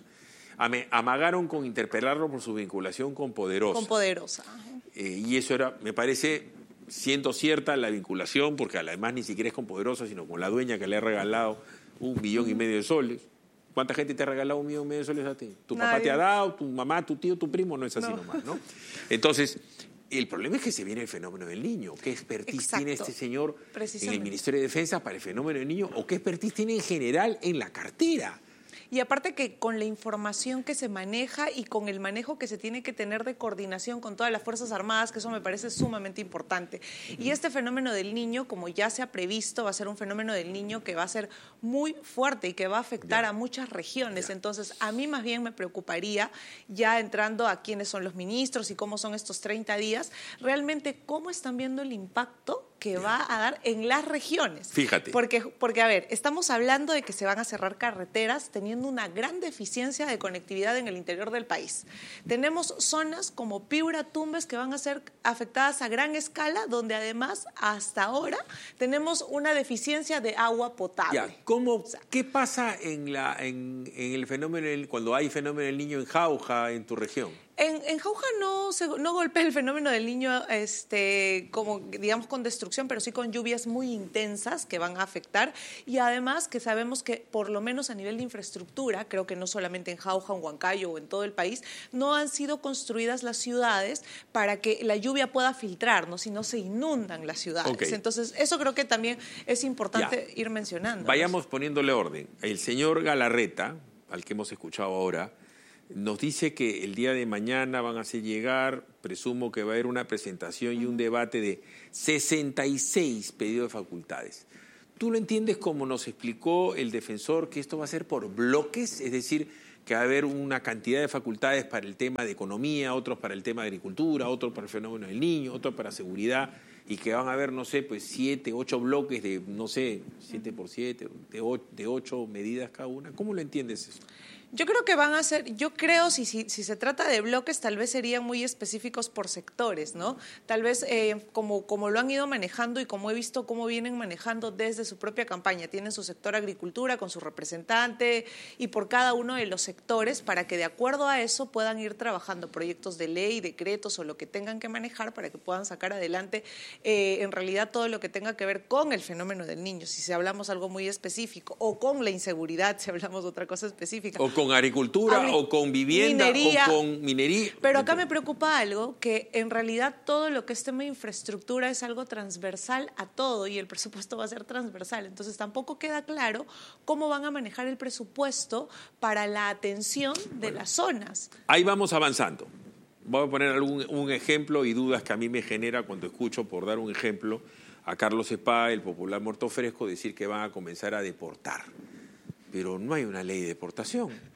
Amagaron con interpelarlo por su vinculación con Poderosa. Con Poderosa. Eh, y eso era, me parece, siendo cierta la vinculación, porque además ni siquiera es con Poderosa, sino con la dueña que le ha regalado un millón y medio de soles. ¿Cuánta gente te ha regalado un millón y medio de soles a ti? ¿Tu Nadie. papá te ha dado, tu mamá, tu tío, tu primo? No es así no. nomás, ¿no? Entonces, el problema es que se viene el fenómeno del niño. ¿Qué expertise Exacto. tiene este señor en el Ministerio de Defensa para el fenómeno del niño? ¿O qué expertise tiene en general en la cartera? Y aparte que con la información que se maneja y con el manejo que se tiene que tener de coordinación con todas las Fuerzas Armadas, que eso me parece sumamente importante. Y este fenómeno del niño, como ya se ha previsto, va a ser un fenómeno del niño que va a ser muy fuerte y que va a afectar ya. a muchas regiones. Ya. Entonces, a mí más bien me preocuparía, ya entrando a quiénes son los ministros y cómo son estos treinta días, realmente cómo están viendo el impacto que va a dar en las regiones. Fíjate. Porque, porque, a ver, estamos hablando de que se van a cerrar carreteras teniendo una gran deficiencia de conectividad en el interior del país. Tenemos zonas como Piura, Tumbes, que van a ser afectadas a gran escala, donde además, hasta ahora, tenemos una deficiencia de agua potable. Ya, ¿cómo, o sea, ¿qué pasa en, la, en, en el fenómeno, cuando hay fenómeno del niño en Jauja, en tu región? En, en Jauja no, se, no golpea el fenómeno del niño este, como, digamos, con destrucción, pero sí con lluvias muy intensas que van a afectar y además que sabemos que por lo menos a nivel de infraestructura, creo que no solamente en Jauja, en Huancayo o en todo el país, no han sido construidas las ciudades para que la lluvia pueda filtrar, ¿no? Si no se inundan las ciudades. Okay. Entonces, eso creo que también es importante ya. ir mencionando. Vayamos poniéndole orden. El señor Galarreta, al que hemos escuchado ahora, nos dice que el día de mañana van a hacer llegar, presumo que va a haber una presentación y un debate de sesenta y seis pedidos de facultades. ¿Tú lo entiendes como nos explicó el defensor que esto va a ser por bloques? Es decir, que va a haber una cantidad de facultades para el tema de economía, otros para el tema de agricultura, otros para el fenómeno del niño, otros para seguridad, y que van a haber, no sé, pues siete, ocho bloques de, no sé, siete por siete, de ocho, de ocho medidas cada una. ¿Cómo lo entiendes eso? Yo creo que van a ser, yo creo, si, si, si se trata de bloques, tal vez serían muy específicos por sectores, ¿no? Tal vez eh, como, como lo han ido manejando y como he visto cómo vienen manejando desde su propia campaña. Tienen su sector agricultura con su representante y por cada uno de los sectores para que de acuerdo a eso puedan ir trabajando proyectos de ley, decretos o lo que tengan que manejar para que puedan sacar adelante eh, en realidad todo lo que tenga que ver con el fenómeno del niño, si hablamos algo muy específico, o con la inseguridad, si hablamos de otra cosa específica. O con agricultura, Agri o con vivienda, minería, o con minería. Pero acá me preocupa algo, que en realidad todo lo que es tema de infraestructura es algo transversal a todo y el presupuesto va a ser transversal. Entonces tampoco queda claro cómo van a manejar el presupuesto para la atención de bueno, las zonas. Ahí vamos avanzando. Voy a poner algún un ejemplo y dudas que a mí me genera cuando escucho, por dar un ejemplo, a Carlos Cepá, el popular Muerto Fresco, decir que van a comenzar a deportar. Pero no hay una ley de deportación.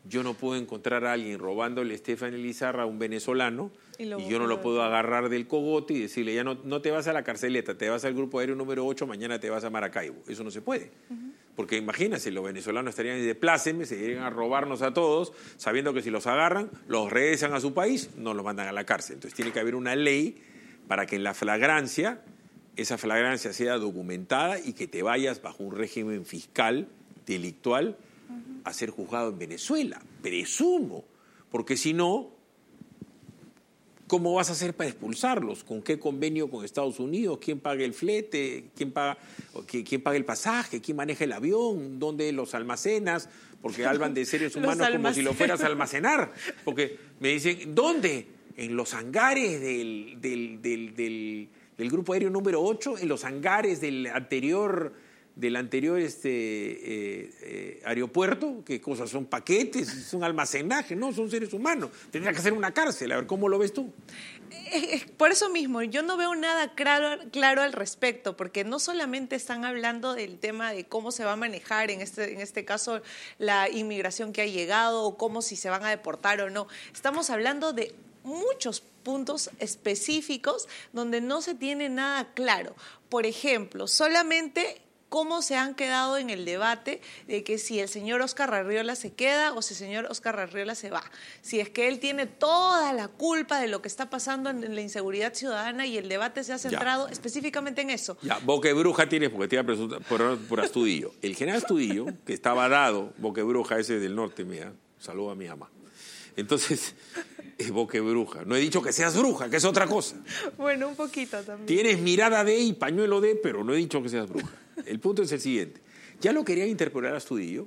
Yo no puedo encontrar a alguien robándole a Stephanie Lizarra a un venezolano y, Y y yo no lo puedo agarrar del cogote y decirle, ya no, no te vas a la carceleta, te vas al grupo aéreo número ocho, mañana te vas a Maracaibo. Eso no se puede. Uh-huh. Porque imagínense, los venezolanos estarían de pláceme, se irían a robarnos a todos, sabiendo que si los agarran, los regresan a su país, no los mandan a la cárcel. Entonces tiene que haber una ley para que en la flagrancia, esa flagrancia sea documentada y que te vayas bajo un régimen fiscal, delictual, a ser juzgado en Venezuela, presumo, porque si no, ¿cómo vas a hacer para expulsarlos? ¿Con qué convenio con Estados Unidos? ¿Quién paga el flete? ¿Quién paga, quién paga el pasaje? ¿Quién maneja el avión? ¿Dónde los almacenas? Porque hablan de seres humanos como si lo fueras a almacenar. Porque me dicen, ¿dónde? En los hangares del, del, del, del, del grupo aéreo número ocho, en los hangares del anterior... del anterior este, eh, eh, aeropuerto, ¿qué cosas? Son paquetes, son almacenaje, no, son seres humanos. Tendría que ser una cárcel, a ver, ¿cómo lo ves tú? Por eso mismo, yo no veo nada claro, claro al respecto, porque no solamente están hablando del tema de cómo se va a manejar, en este, en este caso, la inmigración que ha llegado, o cómo si se van a deportar o no. Estamos hablando de muchos puntos específicos donde no se tiene nada claro. Por ejemplo, solamente... cómo se han quedado en el debate de que si el señor Óscar Arriola se queda o si el señor Óscar Arriola se va. Si es que él tiene toda la culpa de lo que está pasando en la inseguridad ciudadana y el debate se ha centrado ya. específicamente en eso. Ya, Boquebruja tienes porque te iba a preguntar por, por Astudillo. El general Astudillo, que estaba dado, Boquebruja ese del norte, mira, saludo a mi mamá. Entonces, es Boquebruja. No he dicho que seas bruja, que es otra cosa. Bueno, un poquito también. Tienes mirada de y pañuelo de, pero no he dicho que seas bruja. El punto es el siguiente. Ya lo querían interpelar a Astudillo,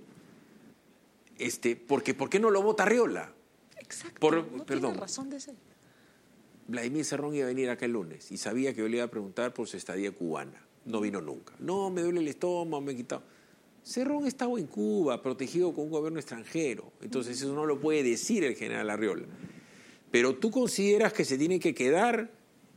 este, porque ¿por qué no lo vota Arriola? Exacto, Por, no perdón, tiene razón de ser. Vladimir Cerrón iba a venir acá el lunes y sabía que yo le iba a preguntar por su estadía cubana. No vino nunca. No, me duele el estómago, me he quitado. Cerrón estaba en Cuba, protegido con un gobierno extranjero. Entonces eso no lo puede decir el general Arriola. Pero tú consideras que se tiene que quedar...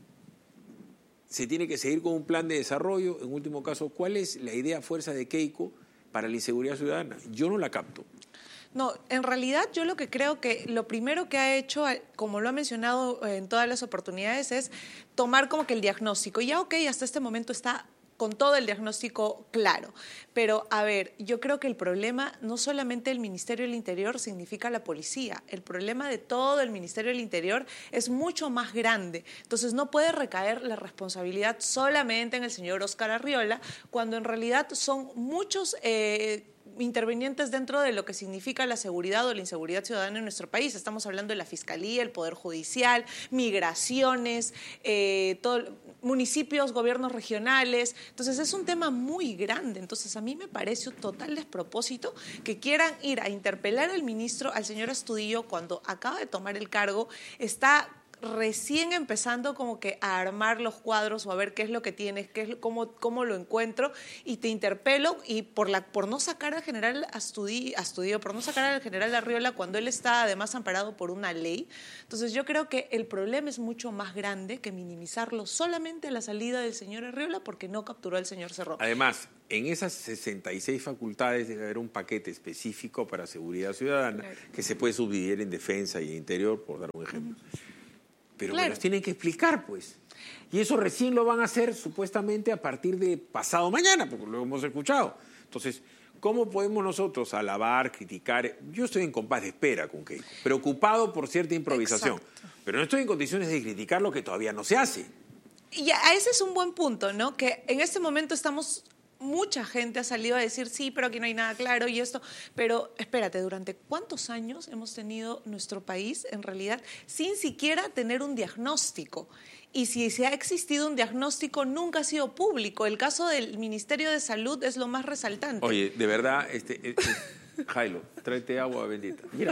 se tiene que seguir con un plan de desarrollo. En último caso, ¿cuál es la idea fuerza de Keiko para la inseguridad ciudadana? Yo no la capto. No, en realidad yo lo que creo que lo primero que ha hecho, como lo ha mencionado en todas las oportunidades, es tomar como que el diagnóstico. Ya, ok, hasta este momento está con todo el diagnóstico claro. Pero, a ver, yo creo que el problema no solamente el Ministerio del Interior significa la policía. El problema de todo el Ministerio del Interior es mucho más grande. Entonces, no puede recaer la responsabilidad solamente en el señor Óscar Arriola, cuando en realidad son muchos... Eh, intervinientes dentro de lo que significa la seguridad o la inseguridad ciudadana en nuestro país. Estamos hablando de la Fiscalía, el Poder Judicial, migraciones, eh, todo, municipios, gobiernos regionales. Entonces es un tema muy grande. Entonces a mí me parece un total despropósito que quieran ir a interpelar al ministro, al señor Astudillo, cuando acaba de tomar el cargo, está... recién empezando como que a armar los cuadros o a ver qué es lo que tienes, qué es, cómo, cómo lo encuentro, y te interpelo, y por la por no sacar al general Astudillo, Astudillo, por no sacar al general Arriola cuando él está además amparado por una ley. Entonces yo creo que el problema es mucho más grande que minimizarlo solamente a la salida del señor Arriola porque no capturó al señor Cerrón. Además, en esas sesenta y seis facultades debe haber un paquete específico para seguridad ciudadana, claro, que se puede subdividir en defensa y en interior, por dar un ejemplo. Uh-huh. Pero claro, me los tienen que explicar, pues. Y eso recién lo van a hacer supuestamente a partir de pasado mañana, porque lo hemos escuchado. Entonces, ¿cómo podemos nosotros alabar, criticar? Yo estoy en compás de espera con Keiko, preocupado por cierta improvisación. Exacto. Pero no estoy en condiciones de criticar lo que todavía no se hace. Y a ese es un buen punto, ¿no? Que en este momento estamos... Mucha gente ha salido a decir, sí, pero aquí no hay nada claro y esto. Pero espérate, ¿durante cuántos años hemos tenido nuestro país, en realidad, sin siquiera tener un diagnóstico? Y si se ha existido un diagnóstico, nunca ha sido público. El caso del Ministerio de Salud es lo más resaltante. Oye, de verdad, este, este Jailo, tráete agua bendita. Mira.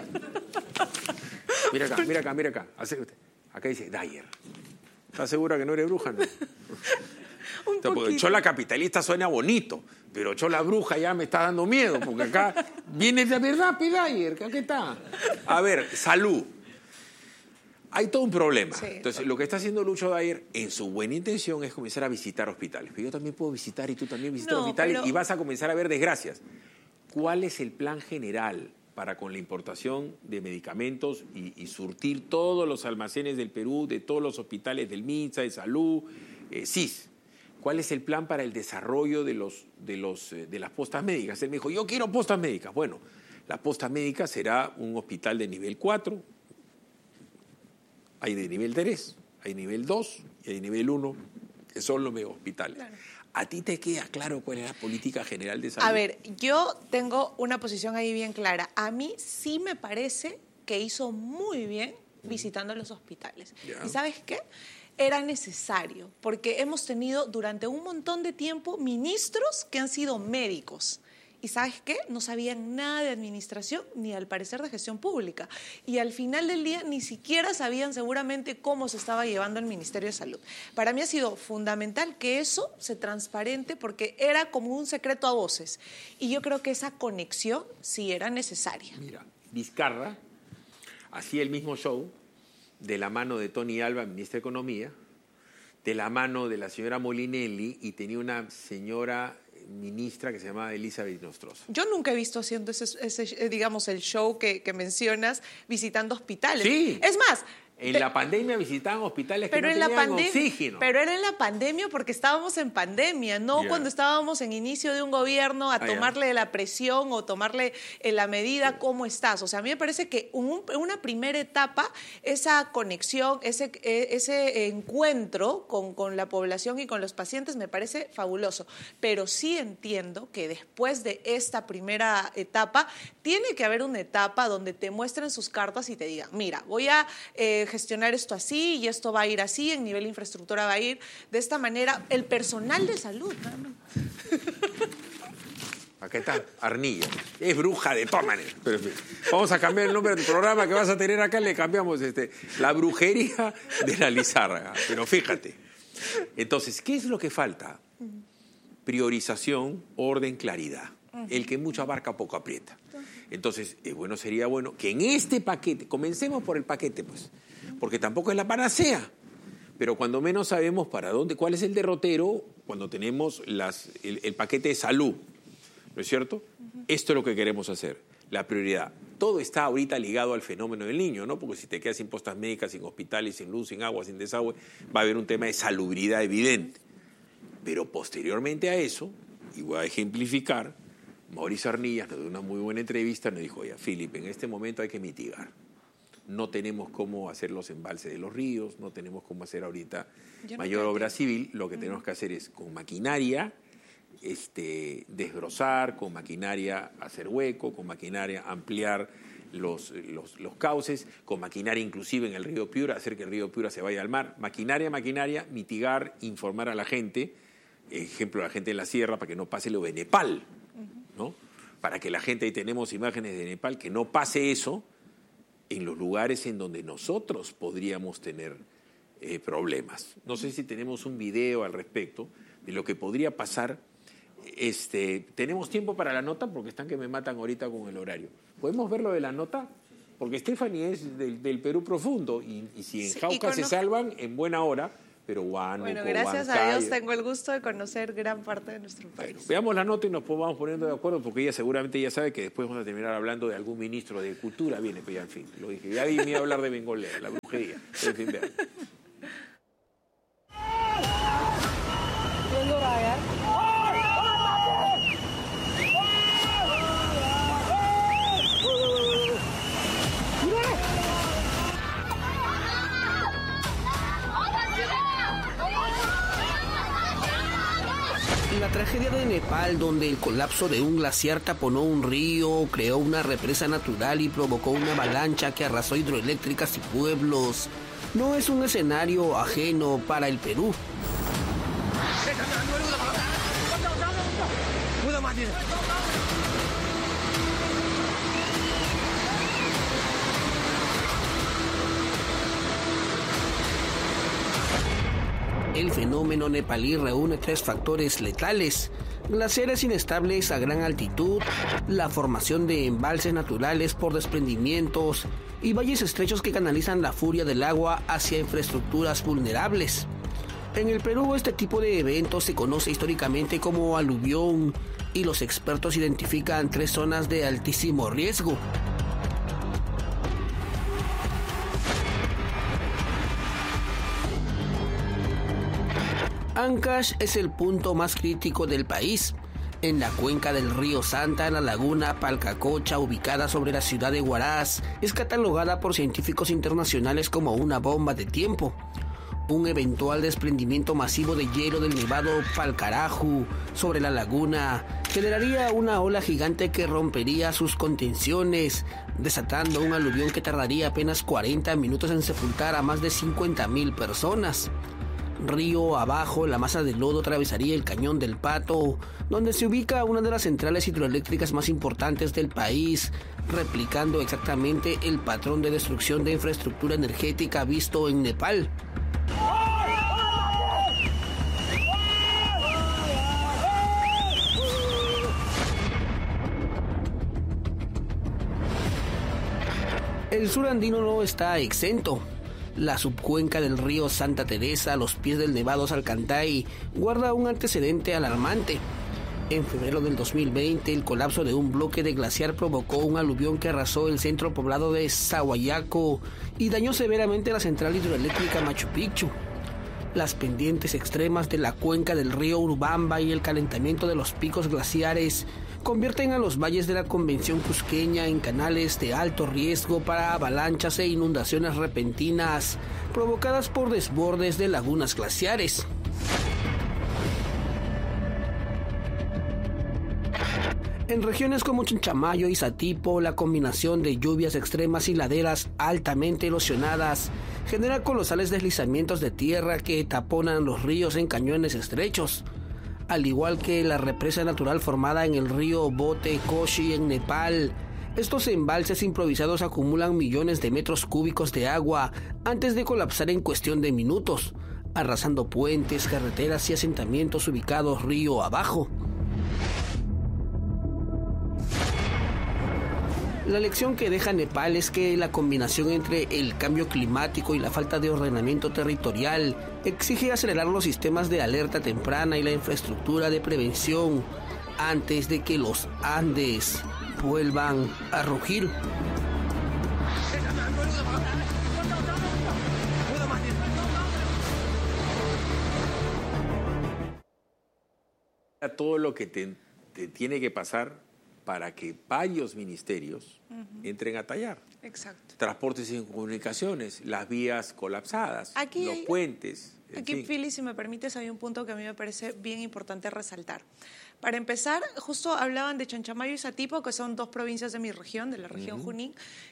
Mira acá, mira acá, mira acá. Acá dice Dyer. ¿Estás segura que no eres bruja? No. Un porque Chola capitalista suena bonito, pero Chola bruja ya me está dando miedo, porque acá viene de verdad, Pidayer, ¿qué está? A ver, salud. Hay todo un problema. Sí, Entonces, todo. Lo que está haciendo Lucho Dyer, en su buena intención, es comenzar a visitar hospitales. Pero yo también puedo visitar y tú también visitas no, hospitales pero... y vas a comenzar a ver desgracias. ¿Cuál es el plan general para con la importación de medicamentos y, y surtir todos los almacenes del Perú, de todos los hospitales del MINSA, de Salud, eh, S I S. ¿Cuál es el plan para el desarrollo de, los, de, los, eh, de las postas médicas? Él me dijo, yo quiero postas médicas. Bueno, la posta médica será un hospital de nivel cuatro, hay de nivel tres, hay nivel dos y hay nivel uno, que son los mega hospitales. Claro. ¿A ti te queda claro cuál es la política general de salud? A ver, yo tengo una posición ahí bien clara. A mí sí me parece que hizo muy bien visitando los hospitales. Ya. ¿Y sabes qué? Era necesario, porque hemos tenido durante un montón de tiempo ministros que han sido médicos. ¿Y sabes qué? No sabían nada de administración ni al parecer de gestión pública. Y al final del día ni siquiera sabían seguramente cómo se estaba llevando el Ministerio de Salud. Para mí ha sido fundamental que eso se transparente porque era como un secreto a voces. Y yo creo que esa conexión sí era necesaria. Mira, Vizcarra hacía el mismo show de la mano de Tony Alva, ministra de Economía, de la mano de la señora Molinelli, y tenía una señora ministra que se llamaba Elizabeth Nostroza. Yo nunca he visto haciendo ese, ese digamos, el show que, que mencionas, visitando hospitales. Sí. Es más... En Pe- la pandemia visitaban hospitales que pero no en la tenían pandem- oxígeno. Pero era en la pandemia porque estábamos en pandemia, no Yeah. cuando estábamos en inicio de un gobierno a Ah, tomarle la presión o tomarle eh, la medida Yeah. cómo estás. O sea, a mí me parece que un- una primera etapa, esa conexión, ese, eh, ese encuentro con, con la población y con los pacientes me parece fabuloso. Pero sí entiendo que después de esta primera etapa, tiene que haber una etapa donde te muestren sus cartas y te digan, mira, voy a eh, gestionar esto así y esto va a ir así, en nivel de infraestructura va a ir de esta manera. El personal de salud, ¿no? Acá está, Arnilla. Es bruja de todas maneras. Pero, en fin, vamos a cambiar el nombre del programa que vas a tener acá, le cambiamos este, la brujería de la Lizárraga. Pero fíjate. Entonces, ¿qué es lo que falta? Priorización, orden, claridad. El que mucho abarca, poco aprieta. Entonces, eh, bueno, sería bueno que en este paquete, comencemos por el paquete, pues, porque tampoco es la panacea, pero cuando menos sabemos para dónde, cuál es el derrotero, cuando tenemos las, el, el paquete de salud, ¿no es cierto? Uh-huh. Esto es lo que queremos hacer, la prioridad. Todo está ahorita ligado al fenómeno del niño, ¿no? Porque si te quedas sin postas médicas, sin hospitales, sin luz, sin agua, sin desagüe, va a haber un tema de salubridad evidente. Pero posteriormente a eso, y voy a ejemplificar, Mauricio Arnillas nos dio una muy buena entrevista, nos dijo, oye, Philip, en este momento hay que mitigar. No tenemos cómo hacer los embalses de los ríos, no tenemos cómo hacer ahorita Yo mayor no obra civil. Lo que uh-huh. tenemos que hacer es con maquinaria este, desbrozar, con maquinaria hacer hueco, con maquinaria ampliar los, los, los cauces, con maquinaria inclusive en el río Piura, hacer que el río Piura se vaya al mar. Maquinaria, maquinaria, mitigar, informar a la gente, ejemplo, a la gente en la sierra, para que no pase lo de Nepal, ¿no? Para que la gente, ahí tenemos imágenes de Nepal, que no pase eso en los lugares en donde nosotros podríamos tener eh, problemas. No sé si tenemos un video al respecto de lo que podría pasar. Este, ¿tenemos tiempo para la nota? Porque están que me matan ahorita con el horario. ¿Podemos ver lo de la nota? Porque Stephanie es del, del Perú profundo y, y si en sí, Jauca se salvan, en buena hora, pero Huánuco, bueno, gracias Huancayo. a Dios tengo el gusto de conocer gran parte de nuestro país. Bueno, veamos la nota y nos vamos poniendo de acuerdo, porque ella seguramente ya sabe que después vamos a terminar hablando de algún ministro de Cultura. Viene, pues ya, en fin, lo dije. Ya me iba a hablar de Bengolea, la brujería. Pero, en fin, vean. La tragedia de Nepal, donde el colapso de un glaciar taponó un río, creó una represa natural y provocó una avalancha que arrasó hidroeléctricas y pueblos, no es un escenario ajeno para el Perú. El fenómeno nepalí reúne tres factores letales: glaciares inestables a gran altitud, la formación de embalses naturales por desprendimientos y valles estrechos que canalizan la furia del agua hacia infraestructuras vulnerables. En el Perú este tipo de eventos se conoce históricamente como aluvión y los expertos identifican tres zonas de altísimo riesgo. Ancash es el punto más crítico del país. En la cuenca del río Santa, la laguna Palcacocha, ubicada sobre la ciudad de Huaraz, es catalogada por científicos internacionales como una bomba de tiempo. Un eventual desprendimiento masivo de hielo del nevado Palcaraju sobre la laguna generaría una ola gigante que rompería sus contenciones, desatando un aluvión que tardaría apenas cuarenta minutos en sepultar a más de cincuenta mil personas. Río abajo, la masa de lodo atravesaría el Cañón del Pato, donde se ubica una de las centrales hidroeléctricas más importantes del país, replicando exactamente el patrón de destrucción de infraestructura energética visto en Nepal. El sur andino no está exento. La subcuenca del río Santa Teresa, a los pies del Nevado Salcantay, guarda un antecedente alarmante. En febrero del dos mil veinte, el colapso de un bloque de glaciar provocó un aluvión que arrasó el centro poblado de Sahuayaco y dañó severamente la central hidroeléctrica Machu Picchu. Las pendientes extremas de la cuenca del río Urubamba y el calentamiento de los picos glaciares convierten a los valles de la Convención Cusqueña en canales de alto riesgo para avalanchas e inundaciones repentinas provocadas por desbordes de lagunas glaciares. En regiones como Chanchamayo y Satipo, la combinación de lluvias extremas y laderas altamente erosionadas genera colosales deslizamientos de tierra que taponan los ríos en cañones estrechos. Al igual que la represa natural formada en el río Bote Koshi en Nepal, estos embalses improvisados acumulan millones de metros cúbicos de agua antes de colapsar en cuestión de minutos, arrasando puentes, carreteras y asentamientos ubicados río abajo. La lección que deja Nepal es que la combinación entre el cambio climático y la falta de ordenamiento territorial exige acelerar los sistemas de alerta temprana y la infraestructura de prevención antes de que los Andes vuelvan a rugir. Todo lo que te, te tiene que pasar para que varios ministerios uh-huh. entren a tallar. Exacto. Transportes y comunicaciones, las vías colapsadas, aquí los hay, puentes. Aquí, fin. Philly, si me permites, hay un punto que a mí me parece bien importante resaltar. Para empezar, justo hablaban de Chanchamayo y Satipo, que son dos provincias de mi región, de la región uh-huh. Junín,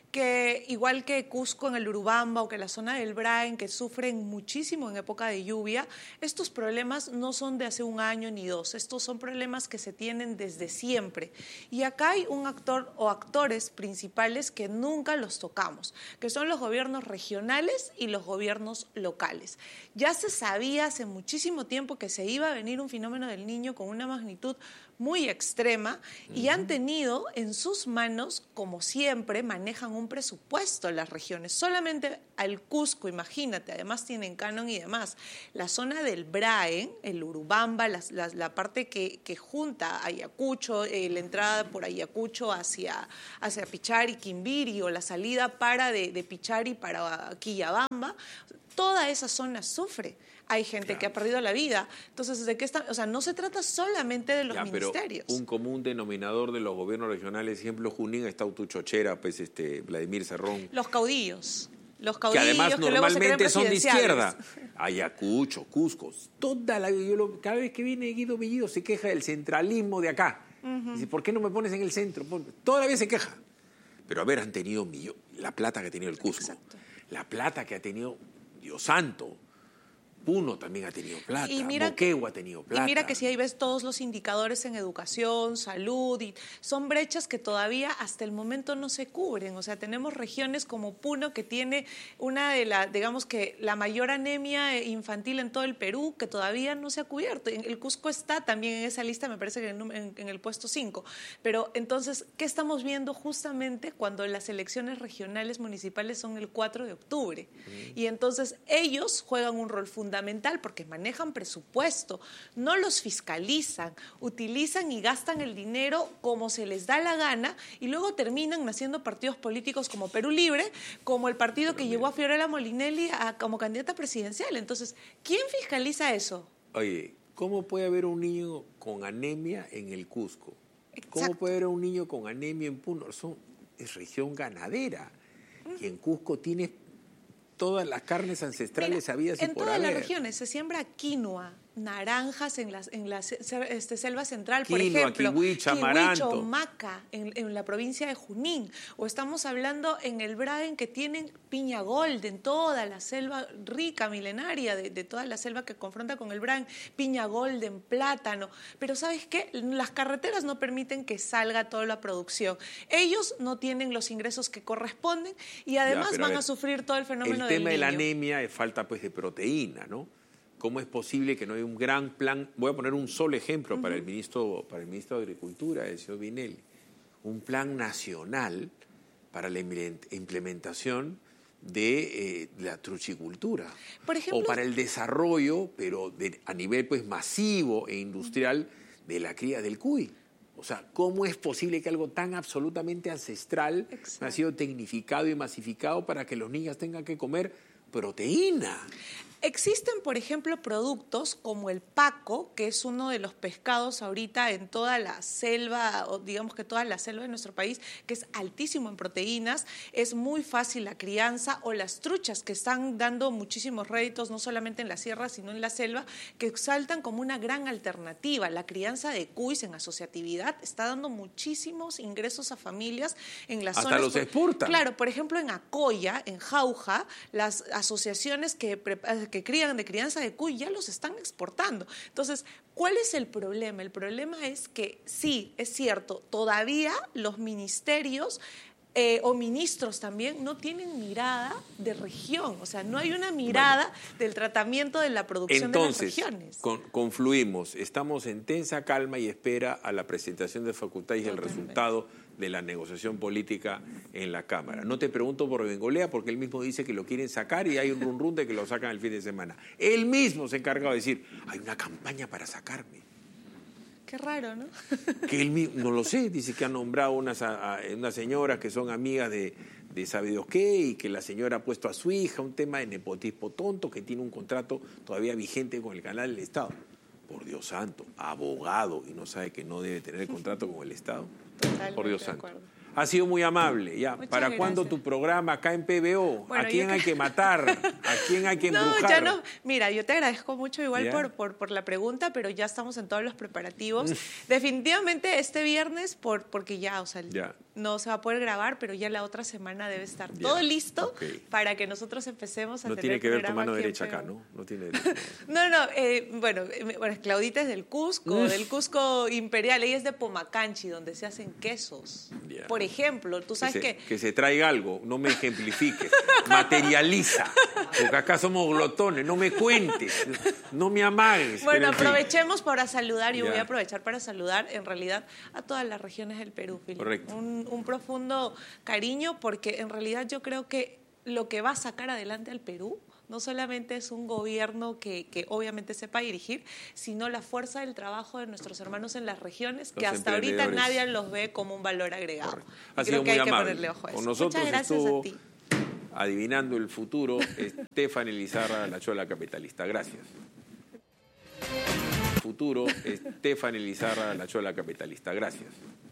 que igual que Cusco en el Urubamba o que la zona del Braen, que sufren muchísimo en época de lluvia, estos problemas no son de hace un año ni dos, estos son problemas que se tienen desde siempre. Y acá hay un actor o actores principales que nunca los tocamos, que son los gobiernos regionales y los gobiernos locales. Ya se sabía hace muchísimo tiempo que se iba a venir un fenómeno del Niño con una magnitud muy extrema y han tenido en sus manos, como siempre, manejan un presupuesto las regiones. Solamente al Cusco, imagínate, además tienen canon y demás. La zona del Braen, el Urubamba, la, la, la parte que, que junta Ayacucho, eh, la entrada por Ayacucho hacia, hacia Pichari, Quimbiri, o la salida para de, de Pichari para Quillabamba, toda esa zona sufre. Hay gente claro. que ha perdido la vida. Entonces, ¿de qué está? O sea, no se trata solamente de los ya, ministerios. Pero un común denominador de los gobiernos regionales, ejemplo, Junín, está Utuchochera, pues este, Vladimir Cerrón. Los caudillos. Los caudillos que además que normalmente son de izquierda. Ayacucho, Cusco, toda la, yo lo, cada vez que viene Guido Bellido se queja del centralismo de acá. Uh-huh. Dice, ¿por qué no me pones en el centro? Todavía se queja. Pero a ver, han tenido millo, la plata que ha tenido el Cusco, Exacto. la plata que ha tenido Dios santo. Puno también ha tenido plata, y mira, Moquegua ha tenido plata. Y mira que si ahí ves todos los indicadores en educación, salud, y son brechas que todavía hasta el momento no se cubren. O sea, tenemos regiones como Puno, que tiene una de las, digamos que la mayor anemia infantil en todo el Perú, que todavía no se ha cubierto. El Cusco está también en esa lista, me parece que en, en, en el puesto cinco. Pero entonces, ¿qué estamos viendo justamente cuando las elecciones regionales municipales son el cuatro de octubre? Mm. Y entonces ellos juegan un rol fundamental fundamental porque manejan presupuesto, no los fiscalizan, utilizan y gastan el dinero como se les da la gana y luego terminan naciendo partidos políticos como Perú Libre, como el partido que llevó a Fiorella Molinelli a, como candidata presidencial. Entonces, ¿quién fiscaliza eso? Oye, ¿cómo puede haber un niño con anemia en el Cusco? Exacto. ¿Cómo puede haber un niño con anemia en Puno? Son, es región ganadera. Y en Cusco tienes todas las carnes ancestrales habidas y en por todas haber. las regiones se siembra quinoa, naranjas en la en la este, selva central, por Quinoa, ejemplo, kiwicha, amaranto. kiwicho, maca en, en la provincia de Junín, o estamos hablando en el Braen que tienen piña golden, toda la selva rica, milenaria de, de toda la selva que confronta con el Braen, piña golden, plátano, pero ¿sabes qué? Las carreteras no permiten que salga toda la producción. Ellos no tienen los ingresos que corresponden y además Ya, van a, ver, a sufrir todo el fenómeno el del tema de niño. la anemia es falta pues de proteína, ¿no? ¿Cómo es posible que no haya un gran plan? Voy a poner un solo ejemplo uh-huh. para, el ministro, para el ministro de Agricultura, el señor Vinelli. Un plan nacional para la implementación de eh, la truchicultura. Por ejemplo, o para el desarrollo, pero de, a nivel pues masivo e industrial, de la cría del cuy. O sea, ¿cómo es posible que algo tan absolutamente ancestral Exacto. ha sido tecnificado y masificado para que los niños tengan que comer proteína? Existen, por ejemplo, productos como el paco, que es uno de los pescados ahorita en toda la selva, o digamos que toda la selva de nuestro país, que es altísimo en proteínas, es muy fácil la crianza, o las truchas, que están dando muchísimos réditos, no solamente en la sierra, sino en la selva, que saltan como una gran alternativa. La crianza de cuys en asociatividad está dando muchísimos ingresos a familias en las Hasta zonas. los exportan. Claro, por ejemplo, en Acoya, en Jauja, las asociaciones que que crían de crianza de cuy ya los están exportando. Entonces, ¿cuál es el problema? El problema es que sí, es cierto, todavía los ministerios eh, o ministros también no tienen mirada de región, o sea, no hay una mirada bueno, del tratamiento de la producción entonces, de las regiones. Con, confluimos, estamos en tensa calma y espera a la presentación de facultades y el resultado de la negociación política en la Cámara. No te pregunto por Bengolea porque él mismo dice que lo quieren sacar y hay un run run de que lo sacan el fin de semana. Él mismo se ha encargado de decir, hay una campaña para sacarme. Qué raro, ¿no? Que él mismo, no lo sé, dice que ha nombrado unas, a, a, unas señoras que son amigas de, de sabe Dios qué y que la señora ha puesto a su hija un tema de nepotismo tonto que tiene un contrato todavía vigente con el canal del Estado. Por Dios santo, abogado y no sabe que no debe tener el contrato con el Estado. Totalmente por Dios santo. acuerdo. Ha sido muy amable. Ya, Muchas ¿para gracias. cuándo tu programa acá en P B O? Bueno, ¿A quién hay que... que matar? ¿A quién hay que embrujar? No, ya no. Mira, yo te agradezco mucho igual ¿Ya? por, por, por la pregunta, pero ya estamos en todos los preparativos. Definitivamente este viernes, por, porque ya, o sea, ya. no se va a poder grabar, pero ya la otra semana debe estar Ya. todo listo Okay. para que nosotros empecemos a no tener tiene que ver tu programa mano aquí en derecha P B O. acá, ¿no? No tiene derecha. No, no, eh, bueno, eh, bueno, Claudita es del Cusco, Uf. del Cusco Imperial, ella es de Pomacanchi, donde se hacen quesos. Ya. Por ejemplo, tú sabes que, se, que... que se traiga algo, no me ejemplifiques, materializa, porque acá somos glotones, no me cuentes, no me amagues. Bueno, pero en fin. aprovechemos para saludar, yo Ya. voy a aprovechar para saludar en realidad a todas las regiones del Perú, Filipe. Correcto. Un, un profundo cariño porque en realidad yo creo que lo que va a sacar adelante al Perú no solamente es un gobierno que, que obviamente sepa dirigir, sino la fuerza del trabajo de nuestros hermanos en las regiones, Los que hasta ahorita emprendedores. nadie los ve como un valor agregado. Correcto. Y Ha creo sido que muy hay que amable. ponerle ojo a eso. Con nosotros Muchas gracias estuvo a ti. adivinando el futuro Stephanie Lizarra, la chola capitalista. Gracias. Futuro Stephanie Lizarra, la chola capitalista. Gracias.